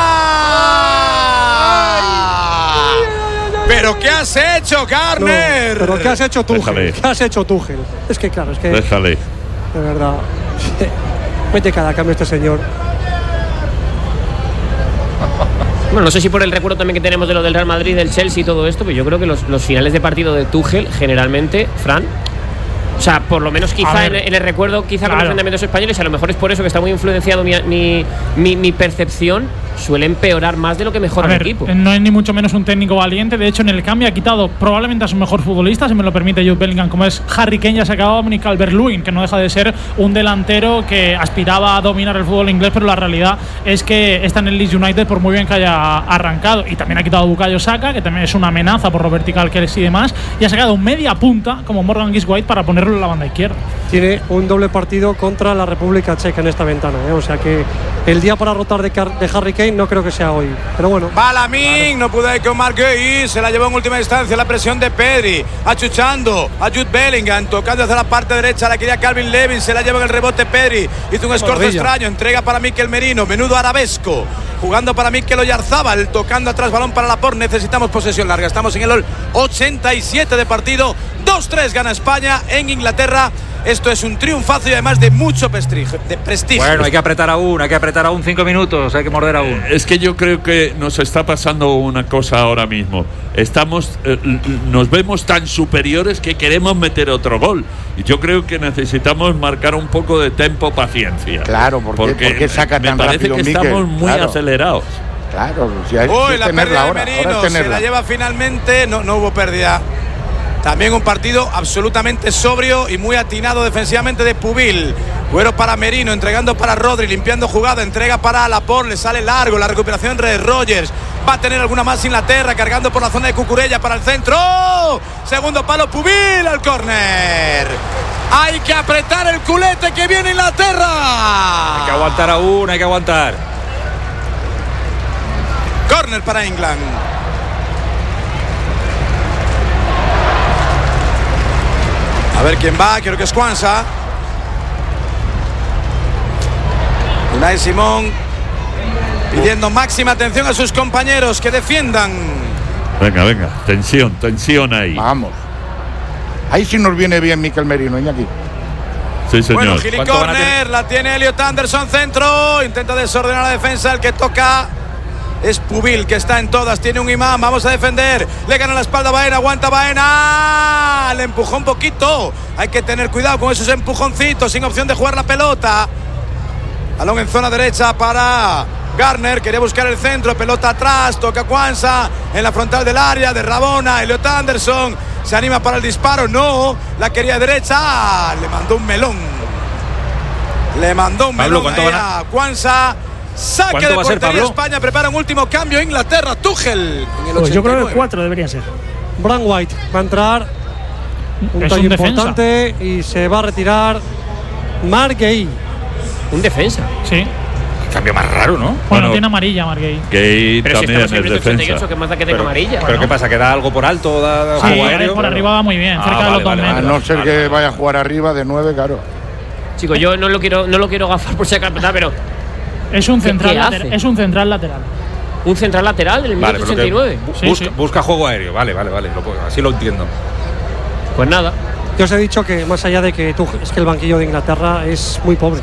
[SPEAKER 6] ¿Pero qué has hecho,
[SPEAKER 5] No,
[SPEAKER 6] Garner?
[SPEAKER 5] pero ¿qué has hecho Tuchel?
[SPEAKER 1] Déjale.
[SPEAKER 5] ¿Qué has hecho Tuchel? Es que claro, es que
[SPEAKER 1] Déjale.
[SPEAKER 5] de verdad. Mete cada cambio este señor.
[SPEAKER 3] Bueno, no sé si por el recuerdo también que tenemos de lo del Real Madrid, del Chelsea y todo esto, pero yo creo que los, los finales de partido de Tuchel, generalmente, Fran, o sea, por lo menos quizá
[SPEAKER 9] ver,
[SPEAKER 3] en, en el recuerdo, quizá con
[SPEAKER 9] claro.
[SPEAKER 3] los enfrentamientos españoles, a lo mejor es por eso que está muy influenciado mi, mi, mi, mi percepción, suele empeorar más de lo que mejora
[SPEAKER 9] A ver,
[SPEAKER 3] el equipo.
[SPEAKER 9] no es ni mucho menos un técnico valiente. De hecho, en el cambio ha quitado probablemente a su mejor futbolista, si me lo permite Jude Bellingham, como es Harry Kane, ya se acababa Dominic Calvert-Lewin, que no deja de ser un delantero que aspiraba a dominar el fútbol inglés, pero la realidad es que está en el Leeds United por muy bien que haya arrancado. Y también ha quitado a Bukayo Saka, que también es una amenaza por lo vertical que es y demás, y ha sacado media punta como Morgan Gibbs-White para ponerlo en la banda izquierda.
[SPEAKER 5] Tiene un doble partido contra la República Checa en esta ventana, ¿eh? O sea que el día para rotar de, Car- de Harry Kane no creo que sea hoy, pero bueno.
[SPEAKER 6] Va Lamine, no pudo ir con Marguerite, se la llevó en última instancia la presión de Pedri, achuchando a Jude Bellingham, tocando hacia la parte derecha, la quería Calvin Levin, se la lleva en el rebote Pedri, hizo un escorzo
[SPEAKER 5] Maravilla.
[SPEAKER 6] extraño, entrega para Mikel Merino, menudo arabesco, jugando para Mikel Oyarzabal, tocando atrás, balón para Laporte, necesitamos posesión larga, estamos en el ochenta y siete de partido, dos tres gana España en Inglaterra. Esto es un triunfazo y además de mucho prestigio. De prestigio.
[SPEAKER 2] Bueno, hay que apretar aún, hay que apretar aún cinco minutos, hay que morder aún.
[SPEAKER 1] Es que yo creo que nos está pasando una cosa ahora mismo. Estamos, eh, nos vemos tan superiores que queremos meter otro gol. Y yo creo que necesitamos marcar un poco de tempo, paciencia.
[SPEAKER 7] Claro, ¿por qué- por qué saca
[SPEAKER 1] me
[SPEAKER 7] tan
[SPEAKER 1] parece
[SPEAKER 7] rápido
[SPEAKER 1] que
[SPEAKER 7] Mikel?
[SPEAKER 1] estamos muy
[SPEAKER 7] Claro.
[SPEAKER 1] acelerados.
[SPEAKER 7] Claro, si hay,
[SPEAKER 6] Uy,
[SPEAKER 7] si es
[SPEAKER 6] la
[SPEAKER 7] tenerla
[SPEAKER 6] pérdida de
[SPEAKER 7] ahora,
[SPEAKER 6] Merino,
[SPEAKER 7] ahora es
[SPEAKER 6] se la
[SPEAKER 7] tenerla.
[SPEAKER 6] lleva finalmente, no, no hubo pérdida. También un partido absolutamente sobrio y muy atinado defensivamente de Pubil. Cuero para Merino, entregando para Rodri, limpiando jugada, entrega para Laporte, le sale largo, la recuperación de Rogers. Va a tener alguna más Inglaterra, cargando por la zona de Cucurella para el centro. Segundo palo, Pubil al córner. Hay que apretar el culete que viene Inglaterra.
[SPEAKER 2] Hay que aguantar aún, hay que aguantar.
[SPEAKER 6] Córner para England. A ver quién va, creo que es Kwanza. Unai Simón pidiendo máxima atención a sus compañeros que defiendan.
[SPEAKER 1] Venga, venga, tensión, tensión ahí.
[SPEAKER 7] Vamos. Ahí sí nos viene bien Mikel Merino, Iñaki.
[SPEAKER 1] Sí, señor.
[SPEAKER 6] Bueno, Gili
[SPEAKER 2] ¿Cuánto van a
[SPEAKER 6] Corner,
[SPEAKER 2] tener?
[SPEAKER 6] la tiene Elliot Anderson, centro. Intenta desordenar la defensa, el que toca es Pubil, que está en todas, tiene un imán, vamos a defender, le gana la espalda a Baena, aguanta Baena, le empujó un poquito, hay que tener cuidado con esos empujoncitos, sin opción de jugar la pelota. Balón en zona derecha para Garner, quería buscar el centro, pelota atrás, toca Kwanza en la frontal del área de Rabona, Elliot Anderson se anima para el disparo, no, la quería derecha, le mandó un melón. Le mandó un
[SPEAKER 2] Pablo,
[SPEAKER 6] melón
[SPEAKER 2] ¿cuánto
[SPEAKER 6] ahí
[SPEAKER 2] van a-
[SPEAKER 6] a Kwanza. Saque
[SPEAKER 2] ¿Cuánto
[SPEAKER 6] de
[SPEAKER 2] va a ser,
[SPEAKER 6] portería
[SPEAKER 2] Pablo?
[SPEAKER 6] España, prepara un último cambio. Inglaterra, Tuchel. En el
[SPEAKER 4] Pues yo creo
[SPEAKER 6] ochenta y nueve.
[SPEAKER 4] que cuatro debería ser.
[SPEAKER 5] Bran White va a entrar, un
[SPEAKER 9] Es
[SPEAKER 5] tallo
[SPEAKER 9] un defensa.
[SPEAKER 5] importante, y se va a retirar Marc Guehi.
[SPEAKER 3] Un defensa.
[SPEAKER 9] Sí.
[SPEAKER 2] Cambio más raro, ¿no?
[SPEAKER 9] Bueno,
[SPEAKER 1] Bueno,
[SPEAKER 9] tiene amarilla, Marguerite.
[SPEAKER 1] Gay
[SPEAKER 3] Pero si
[SPEAKER 1] también
[SPEAKER 3] estamos en
[SPEAKER 1] es
[SPEAKER 3] el ochenta y ocho,
[SPEAKER 1] defensa.
[SPEAKER 3] que más da que tenga amarilla.
[SPEAKER 2] ¿Pero qué pasa? ¿Que da algo por alto? ¿Da, da
[SPEAKER 9] Sí,
[SPEAKER 2] juego
[SPEAKER 9] ahí
[SPEAKER 2] aéreo?
[SPEAKER 9] por arriba va muy bien,
[SPEAKER 2] Ah,
[SPEAKER 9] cerca de
[SPEAKER 2] vale,
[SPEAKER 9] los dos
[SPEAKER 2] vale,
[SPEAKER 7] A
[SPEAKER 9] metros.
[SPEAKER 7] no ser
[SPEAKER 2] Vale,
[SPEAKER 7] que
[SPEAKER 2] vale.
[SPEAKER 7] vaya a jugar arriba de nueve, claro.
[SPEAKER 3] Chicos, yo no lo quiero, no lo quiero gafar por si acaso, pero
[SPEAKER 9] Es un
[SPEAKER 3] ¿Qué-
[SPEAKER 9] central
[SPEAKER 3] qué
[SPEAKER 9] lateral.
[SPEAKER 3] hace?
[SPEAKER 9] Es un central lateral.
[SPEAKER 3] un central lateral del
[SPEAKER 2] Vale,
[SPEAKER 3] minuto
[SPEAKER 2] pero
[SPEAKER 3] ochenta y nueve.
[SPEAKER 2] que bu-
[SPEAKER 9] Sí,
[SPEAKER 2] busca,
[SPEAKER 9] sí.
[SPEAKER 2] busca juego aéreo. Vale, vale, vale. Lo puedo- así lo entiendo.
[SPEAKER 3] Pues nada.
[SPEAKER 5] Yo os he dicho que más allá de que Tuchel, es que el banquillo de Inglaterra es muy pobre.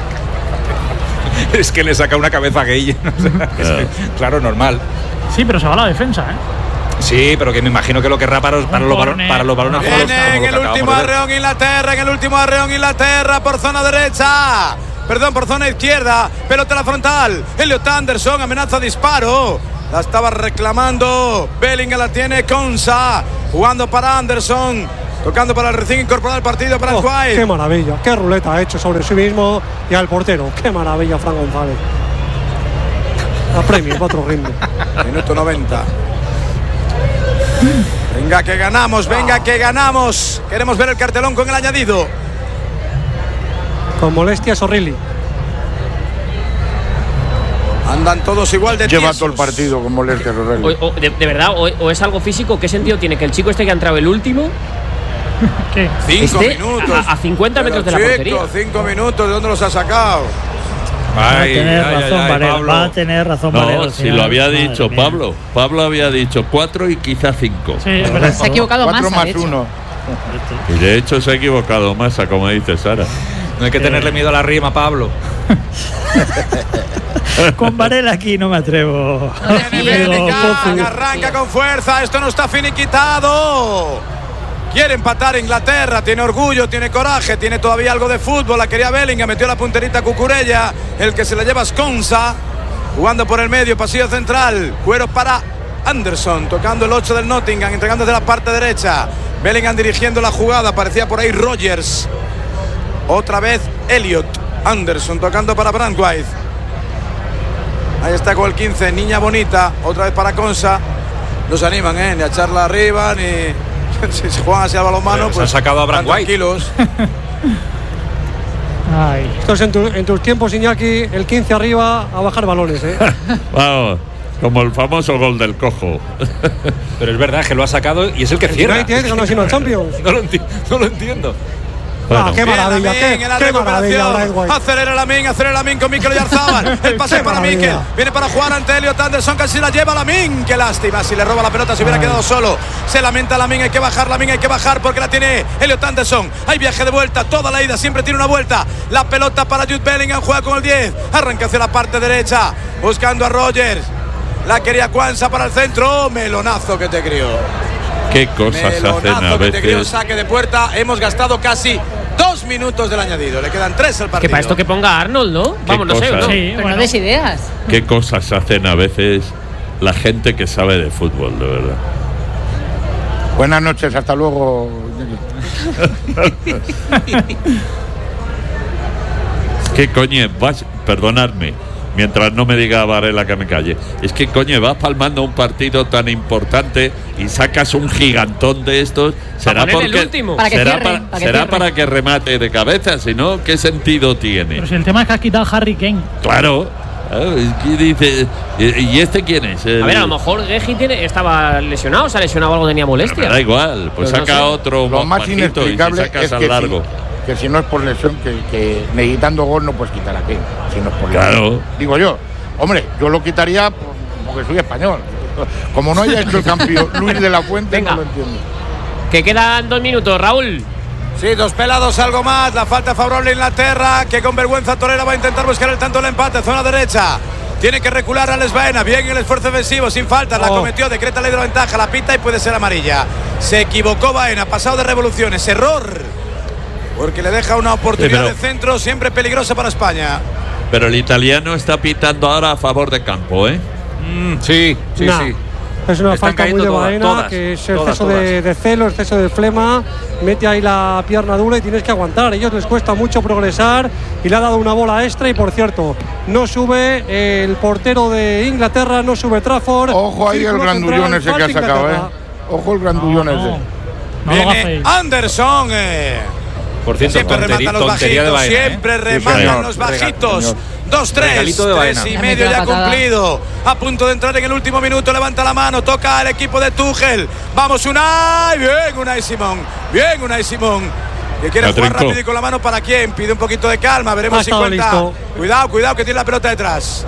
[SPEAKER 2] Es que le saca una cabeza gay. O sea, es que, claro, normal.
[SPEAKER 9] Sí, pero se va a la defensa, ¿eh?
[SPEAKER 2] Sí, pero que me imagino que lo querrá para, para, los, balones, para los balones.
[SPEAKER 6] Viene en el último arreón Inglaterra, en el último arreón Inglaterra por zona derecha. Perdón, por zona izquierda. Pelota a la frontal. Elliot Anderson, amenaza disparo. La estaba reclamando. Bellingham la tiene Konsa. Jugando para Anderson. Tocando para el recién incorporado al partido para
[SPEAKER 5] oh,
[SPEAKER 6] White.
[SPEAKER 5] Qué maravilla. Qué ruleta ha hecho sobre sí mismo y al portero. Qué maravilla, Fran González. A premio, otro ritmo.
[SPEAKER 6] Minuto noventa. Venga que ganamos, venga que ganamos. Queremos ver el cartelón con el añadido.
[SPEAKER 5] Con molestias O'Reilly.
[SPEAKER 6] Andan todos igual de
[SPEAKER 7] Lleva
[SPEAKER 6] tiesos.
[SPEAKER 7] todo el partido con molestias O'Reilly.
[SPEAKER 3] O, o, de, de verdad, o, o es algo físico. ¿Qué sentido tiene que el chico este que ha entrado el último
[SPEAKER 9] ¿Qué?
[SPEAKER 6] Cinco
[SPEAKER 3] esté
[SPEAKER 6] minutos.
[SPEAKER 3] a, a cincuenta metros
[SPEAKER 6] Pero
[SPEAKER 3] de la
[SPEAKER 6] chico,
[SPEAKER 3] portería?
[SPEAKER 6] Cinco minutos, ¿de dónde los ha sacado?
[SPEAKER 4] Va a
[SPEAKER 2] Ay,
[SPEAKER 4] tener
[SPEAKER 2] ay,
[SPEAKER 4] razón
[SPEAKER 2] ay,
[SPEAKER 4] Varela,
[SPEAKER 2] Pablo.
[SPEAKER 4] va a tener razón Varela.
[SPEAKER 1] No,
[SPEAKER 4] al
[SPEAKER 1] si
[SPEAKER 4] final.
[SPEAKER 1] lo había
[SPEAKER 4] Madre
[SPEAKER 1] dicho
[SPEAKER 4] mía.
[SPEAKER 1] Pablo. Pablo había dicho cuatro y quizá cinco.
[SPEAKER 9] Sí, es verdad.
[SPEAKER 8] Se ha equivocado
[SPEAKER 7] Cuatro
[SPEAKER 8] Massa,
[SPEAKER 7] más
[SPEAKER 8] de hecho.
[SPEAKER 7] uno.
[SPEAKER 1] Y de hecho se ha equivocado Massa, como dice Sara.
[SPEAKER 2] No hay que tenerle miedo a la rima, Pablo.
[SPEAKER 4] Con Varela aquí no me atrevo.
[SPEAKER 6] Viene
[SPEAKER 4] Amigo
[SPEAKER 6] Bellingham,
[SPEAKER 4] Pozo.
[SPEAKER 6] arranca con fuerza, esto no está finiquitado. Quiere empatar Inglaterra, tiene orgullo, tiene coraje, tiene todavía algo de fútbol. La quería Bellingham, metió la punterita Cucurella. El que se la lleva es Konsa. Jugando por el medio, pasillo central. Cuero para Anderson, tocando el ocho del Nottingham, entregando desde la parte derecha. Bellingham dirigiendo la jugada, parecía por ahí Rogers. Otra vez Elliot Anderson tocando para Brandweiss. Ahí está con el quince, Niña Bonita. Otra vez para Konsa. No se animan, ¿eh? Ni a echarla arriba, ni... si se juegan así al balonmano,
[SPEAKER 2] Pues
[SPEAKER 6] pues
[SPEAKER 2] han sacado a
[SPEAKER 6] están
[SPEAKER 2] Brandweiss.
[SPEAKER 6] tranquilos.
[SPEAKER 5] Ay, esto es en, tu- en tus tiempos, Iñaki, el quince arriba a bajar balones, ¿eh?
[SPEAKER 1] Vamos, como el famoso gol del cojo.
[SPEAKER 2] Pero es verdad que lo ha sacado y es el que
[SPEAKER 5] El
[SPEAKER 2] cierra.
[SPEAKER 5] United ganó sino el Champions.
[SPEAKER 2] No lo, enti- no lo entiendo.
[SPEAKER 1] Bueno,
[SPEAKER 5] Ah, qué
[SPEAKER 6] Bien,
[SPEAKER 5] maravilla,
[SPEAKER 6] Lamin,
[SPEAKER 5] qué,
[SPEAKER 6] en la
[SPEAKER 5] qué maravilla,
[SPEAKER 6] recuperación.
[SPEAKER 5] Brandweiss.
[SPEAKER 6] Acelera Lamin, acelera Lamin con Mikel Oyarzabal. El pase
[SPEAKER 5] Qué
[SPEAKER 6] para
[SPEAKER 5] maravilla.
[SPEAKER 6] Mikel. Viene para jugar ante Elliot Anderson, casi la lleva Lamin. Qué lástima, si le roba la pelota se hubiera
[SPEAKER 5] Ay.
[SPEAKER 6] quedado solo. Se lamenta Lamin, hay que bajar, Lamin, hay que bajar porque la tiene Elliot Anderson. Hay viaje de vuelta, toda la ida, siempre tiene una vuelta. La pelota para Jude Bellingham, juega con el diez. Arranca hacia la parte derecha, buscando a Rogers. La quería Kwanza para el centro. Melonazo que te crió.
[SPEAKER 1] qué cosas hacen a
[SPEAKER 6] Melonazo que te crió,
[SPEAKER 1] veces.
[SPEAKER 6] saque de puerta. Hemos gastado casi dos minutos del añadido. Le quedan tres al partido.
[SPEAKER 3] Que para esto que ponga Arnold, ¿no? Vamos, no sé,
[SPEAKER 1] cosa,
[SPEAKER 3] ¿no?
[SPEAKER 1] ¿eh?
[SPEAKER 9] Sí,
[SPEAKER 8] Pero
[SPEAKER 9] bueno.
[SPEAKER 8] no des ideas.
[SPEAKER 1] Qué cosas hacen a veces la gente que sabe de fútbol, de verdad.
[SPEAKER 7] Buenas noches, hasta luego.
[SPEAKER 1] ¿Qué coño vas? Perdonadme, mientras no me diga Varela que me calle. Es que coño, vas palmando un partido tan importante y sacas un gigantón de estos. ¿Será
[SPEAKER 3] poner el
[SPEAKER 1] porque
[SPEAKER 3] último.
[SPEAKER 8] Para que
[SPEAKER 1] será,
[SPEAKER 8] cierren,
[SPEAKER 1] para,
[SPEAKER 8] para que
[SPEAKER 1] será
[SPEAKER 8] cierren.
[SPEAKER 1] para que remate de cabeza? Si no, ¿qué sentido tiene?
[SPEAKER 9] Pero si el tema es que has quitado a Harry Kane.
[SPEAKER 1] Claro. Claro, es que dice, ¿y y este quién es? El-
[SPEAKER 3] A ver, a lo mejor Geji tiene, estaba lesionado, se ha lesionado algo, tenía
[SPEAKER 1] Pero
[SPEAKER 3] molestia.
[SPEAKER 1] me da igual, pues
[SPEAKER 3] Pero no
[SPEAKER 1] saca
[SPEAKER 3] sé.
[SPEAKER 1] otro
[SPEAKER 7] Lo más
[SPEAKER 1] bajito y si
[SPEAKER 7] inexplicable
[SPEAKER 1] sacas
[SPEAKER 7] es
[SPEAKER 1] al
[SPEAKER 7] que
[SPEAKER 1] largo.
[SPEAKER 7] si, que si no es por lesión, que, que necesitando gol no puedes quitar a Kane. Si no es por lesión.
[SPEAKER 1] Claro.
[SPEAKER 7] Digo yo, hombre, yo lo quitaría por- porque soy español. Como no haya hecho el cambio Luis de la Fuente,
[SPEAKER 3] Venga.
[SPEAKER 7] no lo entiendo.
[SPEAKER 3] Que quedan dos minutos, Raúl.
[SPEAKER 6] Sí, dos pelados, algo más. La falta favorable a Inglaterra, que con vergüenza torera va a intentar buscar el tanto del empate. Zona derecha. Tiene que recular a Les Baena. Bien el esfuerzo ofensivo, sin falta. La
[SPEAKER 5] Oh.
[SPEAKER 6] cometió, decreta ley de la ventaja. La pita y puede ser amarilla. Se equivocó Baena, pasado de revoluciones. Error. Porque le deja una oportunidad
[SPEAKER 1] Sí, pero-
[SPEAKER 6] de centro siempre peligrosa para España.
[SPEAKER 1] Pero el italiano está pitando ahora a favor de campo, ¿eh?
[SPEAKER 2] Mm, sí, sí,
[SPEAKER 5] Nah.
[SPEAKER 2] sí.
[SPEAKER 5] Es una
[SPEAKER 2] Están
[SPEAKER 5] falta muy
[SPEAKER 2] cayendo
[SPEAKER 5] de
[SPEAKER 2] todas,
[SPEAKER 5] Baena,
[SPEAKER 2] todas,
[SPEAKER 5] que es
[SPEAKER 2] todas,
[SPEAKER 5] exceso
[SPEAKER 2] todas.
[SPEAKER 5] De, de celo, exceso de flema, mete ahí la pierna dura y tienes que aguantar. A ellos les cuesta mucho progresar y le ha dado una bola extra y por cierto, no sube el portero de Inglaterra, no sube Trafford.
[SPEAKER 7] Ojo ahí el
[SPEAKER 5] Círculo
[SPEAKER 7] grandullón
[SPEAKER 5] central,
[SPEAKER 7] ese que ha
[SPEAKER 5] falta
[SPEAKER 7] sacado, ¿eh?
[SPEAKER 5] Inglaterra.
[SPEAKER 7] Ojo el grandullón
[SPEAKER 9] No, no.
[SPEAKER 7] ese.
[SPEAKER 9] No lo
[SPEAKER 6] Viene
[SPEAKER 9] hacéis.
[SPEAKER 6] Anderson. eh.
[SPEAKER 2] Por cierto,
[SPEAKER 6] Siempre
[SPEAKER 2] tontería,
[SPEAKER 6] rematan los
[SPEAKER 2] tontería de
[SPEAKER 6] bajitos,
[SPEAKER 2] Baena, ¿eh?
[SPEAKER 6] siempre
[SPEAKER 7] Sí,
[SPEAKER 6] rematan
[SPEAKER 7] señor.
[SPEAKER 6] los
[SPEAKER 7] Rega-
[SPEAKER 6] bajitos.
[SPEAKER 7] señor.
[SPEAKER 6] dos tres,
[SPEAKER 2] Regalito de
[SPEAKER 6] tres
[SPEAKER 2] Baena.
[SPEAKER 6] y
[SPEAKER 8] Le
[SPEAKER 6] medio
[SPEAKER 8] metió la
[SPEAKER 6] ya
[SPEAKER 8] patada.
[SPEAKER 6] cumplido. A punto de entrar en el último minuto, levanta la mano, toca al equipo de Tuchel. Vamos Unai, bien Unai Simón, bien Unai Simón. Que quiere
[SPEAKER 1] La
[SPEAKER 6] jugar
[SPEAKER 1] trincó.
[SPEAKER 6] rápido y con la mano para quién, pide un poquito de calma, veremos
[SPEAKER 5] Ha
[SPEAKER 6] si
[SPEAKER 5] estado
[SPEAKER 6] cuenta.
[SPEAKER 5] listo.
[SPEAKER 6] Cuidado, cuidado que tiene la pelota detrás.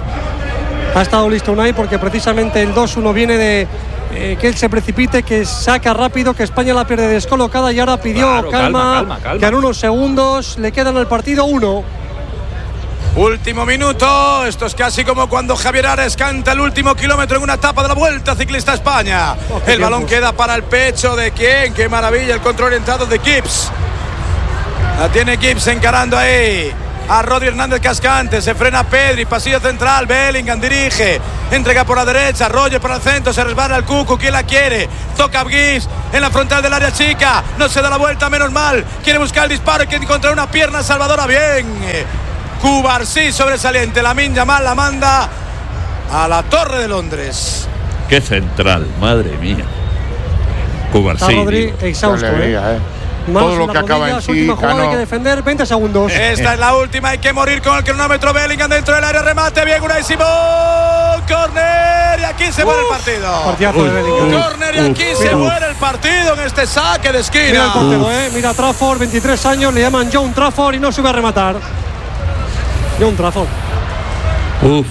[SPEAKER 5] Ha estado listo Unai porque precisamente el dos uno viene de eh, que él se precipite, que saca rápido, que España la pierde descolocada y ahora pidió
[SPEAKER 2] Claro,
[SPEAKER 5] calma,
[SPEAKER 2] calma, calma, calma.
[SPEAKER 5] que en unos segundos le quedan al partido uno.
[SPEAKER 6] Último minuto, esto es casi como cuando Javier Ares canta el último kilómetro en una etapa de la Vuelta Ciclista a España. Oh, el balón tiempos. Queda para el pecho de quién, qué maravilla, el control orientado de Gibbs. La tiene Gibbs encarando ahí a Rodri Hernández Cascante, se frena Pedri, pasillo central, Bellingham dirige, entrega por la derecha, Roger por el centro, se resbala el Cucu, ¿quién la quiere? Toca a Gibbs en la frontal del área chica, no se da la vuelta, menos mal, quiere buscar el disparo y quiere encontrar una pierna salvadora, bien. Cubarsí sobresaliente, Lamine Yamal la manda a la Torre de Londres.
[SPEAKER 1] Qué central, madre mía. Cubarsí.
[SPEAKER 5] Rodri exhausto, eh. eh.
[SPEAKER 7] Todo lo que acaba en sí,
[SPEAKER 5] hay que defender, veinte segundos.
[SPEAKER 6] Esta es la última, hay que morir con el cronómetro. Bellingham dentro del área, remate, bien, Unai Simón, córner y aquí se muere el partido.
[SPEAKER 5] Partidazo de Bellingham.
[SPEAKER 6] Córner y aquí Uf, se muere el partido en este saque de esquina.
[SPEAKER 5] Mira el portero, eh. Mira Trafford, veintitrés años, le llaman John Trafford y no sube a rematar. John Trafford.
[SPEAKER 1] Uf.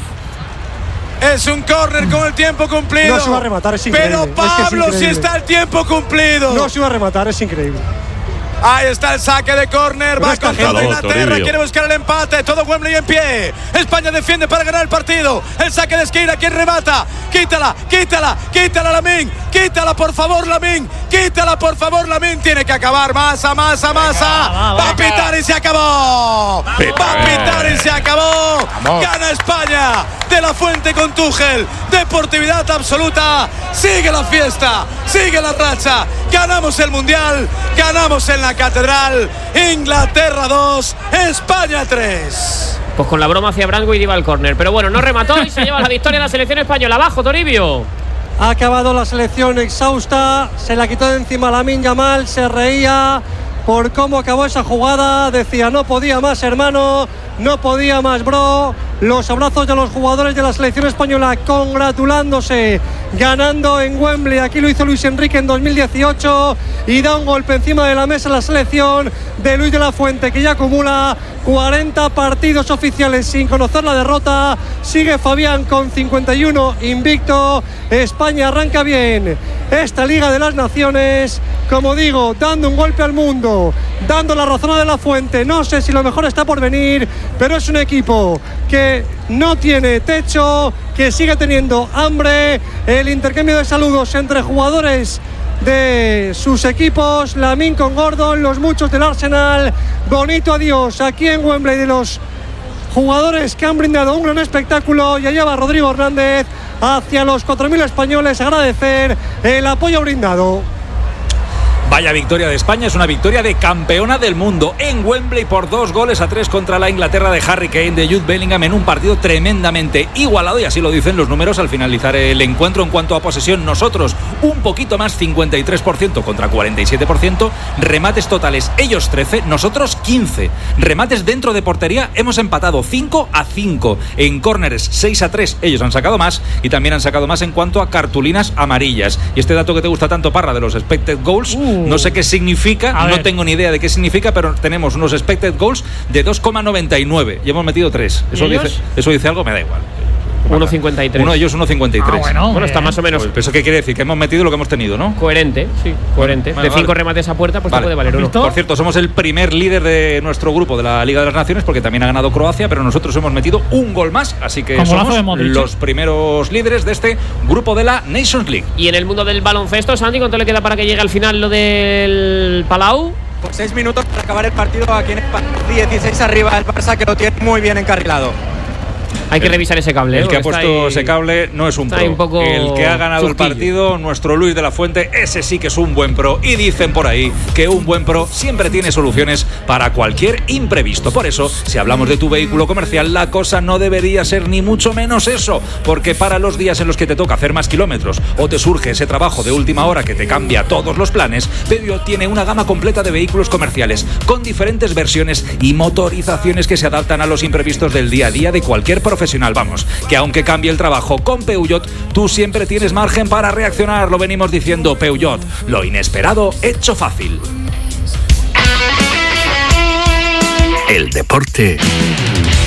[SPEAKER 6] Es un córner con el tiempo cumplido.
[SPEAKER 5] No se va a rematar, es increíble.
[SPEAKER 6] Pero Pablo, es que si está el tiempo cumplido.
[SPEAKER 5] No se va a rematar, es increíble.
[SPEAKER 6] Ahí está el saque de córner, va con toda Inglaterra, quiere buscar el empate, todo Wembley en pie. España defiende para ganar el partido. El saque de esquina, ¿quién remata? Quítala, quítala, quítala Lamine, quítala por favor Lamine, quítala por favor Lamine. Tiene que acabar, masa, masa, masa. Va, va a pitar y se acabó. Va a pitar y se acabó. Gana España. De la Fuente con Tuchel, deportividad absoluta. Sigue la fiesta, sigue la racha. Ganamos el Mundial, ganamos en la Catedral. Inglaterra dos, España tres.
[SPEAKER 3] Pues con la broma hacia Branco y iba al córner. Pero bueno, no remató y se lleva la victoria de la selección española. Abajo, Toribio.
[SPEAKER 5] Ha acabado la selección exhausta. Se la quitó de encima Lamine Yamal. Se reía por cómo acabó esa jugada. Decía, no podía más, hermano. No podía más, bro. Los abrazos de los jugadores de la selección española congratulándose, ganando en Wembley. Aquí lo hizo Luis Enrique en dos mil dieciocho y da un golpe encima de la mesa la selección de Luis de la Fuente, que ya acumula cuarenta partidos oficiales sin conocer la derrota. Sigue Fabián con cincuenta y uno invicto. España arranca bien esta Liga de las Naciones, como digo, dando un golpe al mundo, dando la razón a de la Fuente. No sé si lo mejor está por venir, pero es un equipo que no tiene techo, que sigue teniendo hambre. El intercambio de saludos entre jugadores de sus equipos, Lamine con Gordon, los muchos del Arsenal. Bonito adiós aquí en Wembley de los jugadores que han brindado un gran espectáculo. Y allá va Rodrigo Hernández hacia los cuatro mil españoles a agradecer el apoyo brindado.
[SPEAKER 2] Vaya victoria de España, es una victoria de campeona del mundo en Wembley por dos goles a tres contra la Inglaterra de Harry Kane, de Jude Bellingham, en un partido tremendamente igualado, y así lo dicen los números al finalizar el encuentro. En cuanto a posesión, nosotros un poquito más, cincuenta y tres por ciento contra cuarenta y siete por ciento, remates totales ellos trece, nosotros quince, remates dentro de portería hemos empatado cinco a cinco, en córneres seis a tres, ellos han sacado más y también han sacado más en cuanto a cartulinas amarillas. Y este dato que te gusta tanto, Parra, de los expected goals, uh. no sé qué significa, no ver. tengo ni idea de qué significa, pero tenemos unos expected goals de dos coma noventa y nueve y hemos metido tres. Eso dice, eso dice algo, me da igual.
[SPEAKER 3] uno cincuenta y tres.
[SPEAKER 2] Uno, ellos uno cincuenta y tres.
[SPEAKER 3] Ah, bueno, bueno, está más o menos.
[SPEAKER 2] Pues, ¿eso qué quiere decir? Que hemos metido lo que hemos tenido, ¿no?
[SPEAKER 3] Coherente, sí, coherente. Vale, de cinco vale. remates a puerta, pues vale. te puede valer uno.
[SPEAKER 2] Por cierto, somos el primer líder de nuestro grupo de la Liga de las Naciones, porque también ha ganado Croacia, pero nosotros hemos metido un gol más, así que somos los primeros líderes de este grupo de la Nations League.
[SPEAKER 3] Y en el mundo del baloncesto, Santi, ¿cuánto le queda para que llegue al final lo del Palau?
[SPEAKER 10] Por seis minutos para acabar el partido aquí en el dieciséis arriba el Barça, que lo tiene muy bien encarrilado.
[SPEAKER 3] Hay que revisar ese cable.
[SPEAKER 2] El que ha puesto
[SPEAKER 3] ahí,
[SPEAKER 2] ese cable no es un pro.
[SPEAKER 3] Un poco
[SPEAKER 2] el que ha ganado
[SPEAKER 3] sustillo.
[SPEAKER 2] el partido, nuestro Luis de la Fuente, ese sí que es un buen pro. Y dicen por ahí que un buen pro siempre tiene soluciones para cualquier imprevisto. Por eso, si hablamos de tu vehículo comercial, la cosa no debería ser ni mucho menos eso. Porque para los días en los que te toca hacer más kilómetros o te surge ese trabajo de última hora que te cambia todos los planes, Peugeot tiene una gama completa de vehículos comerciales con diferentes versiones y motorizaciones que se adaptan a los imprevistos del día a día de cualquier profesional. Vamos, que aunque cambie el trabajo con Peugeot, tú siempre tienes margen para reaccionar. Lo venimos diciendo, Peugeot, lo inesperado hecho fácil.
[SPEAKER 11] El deporte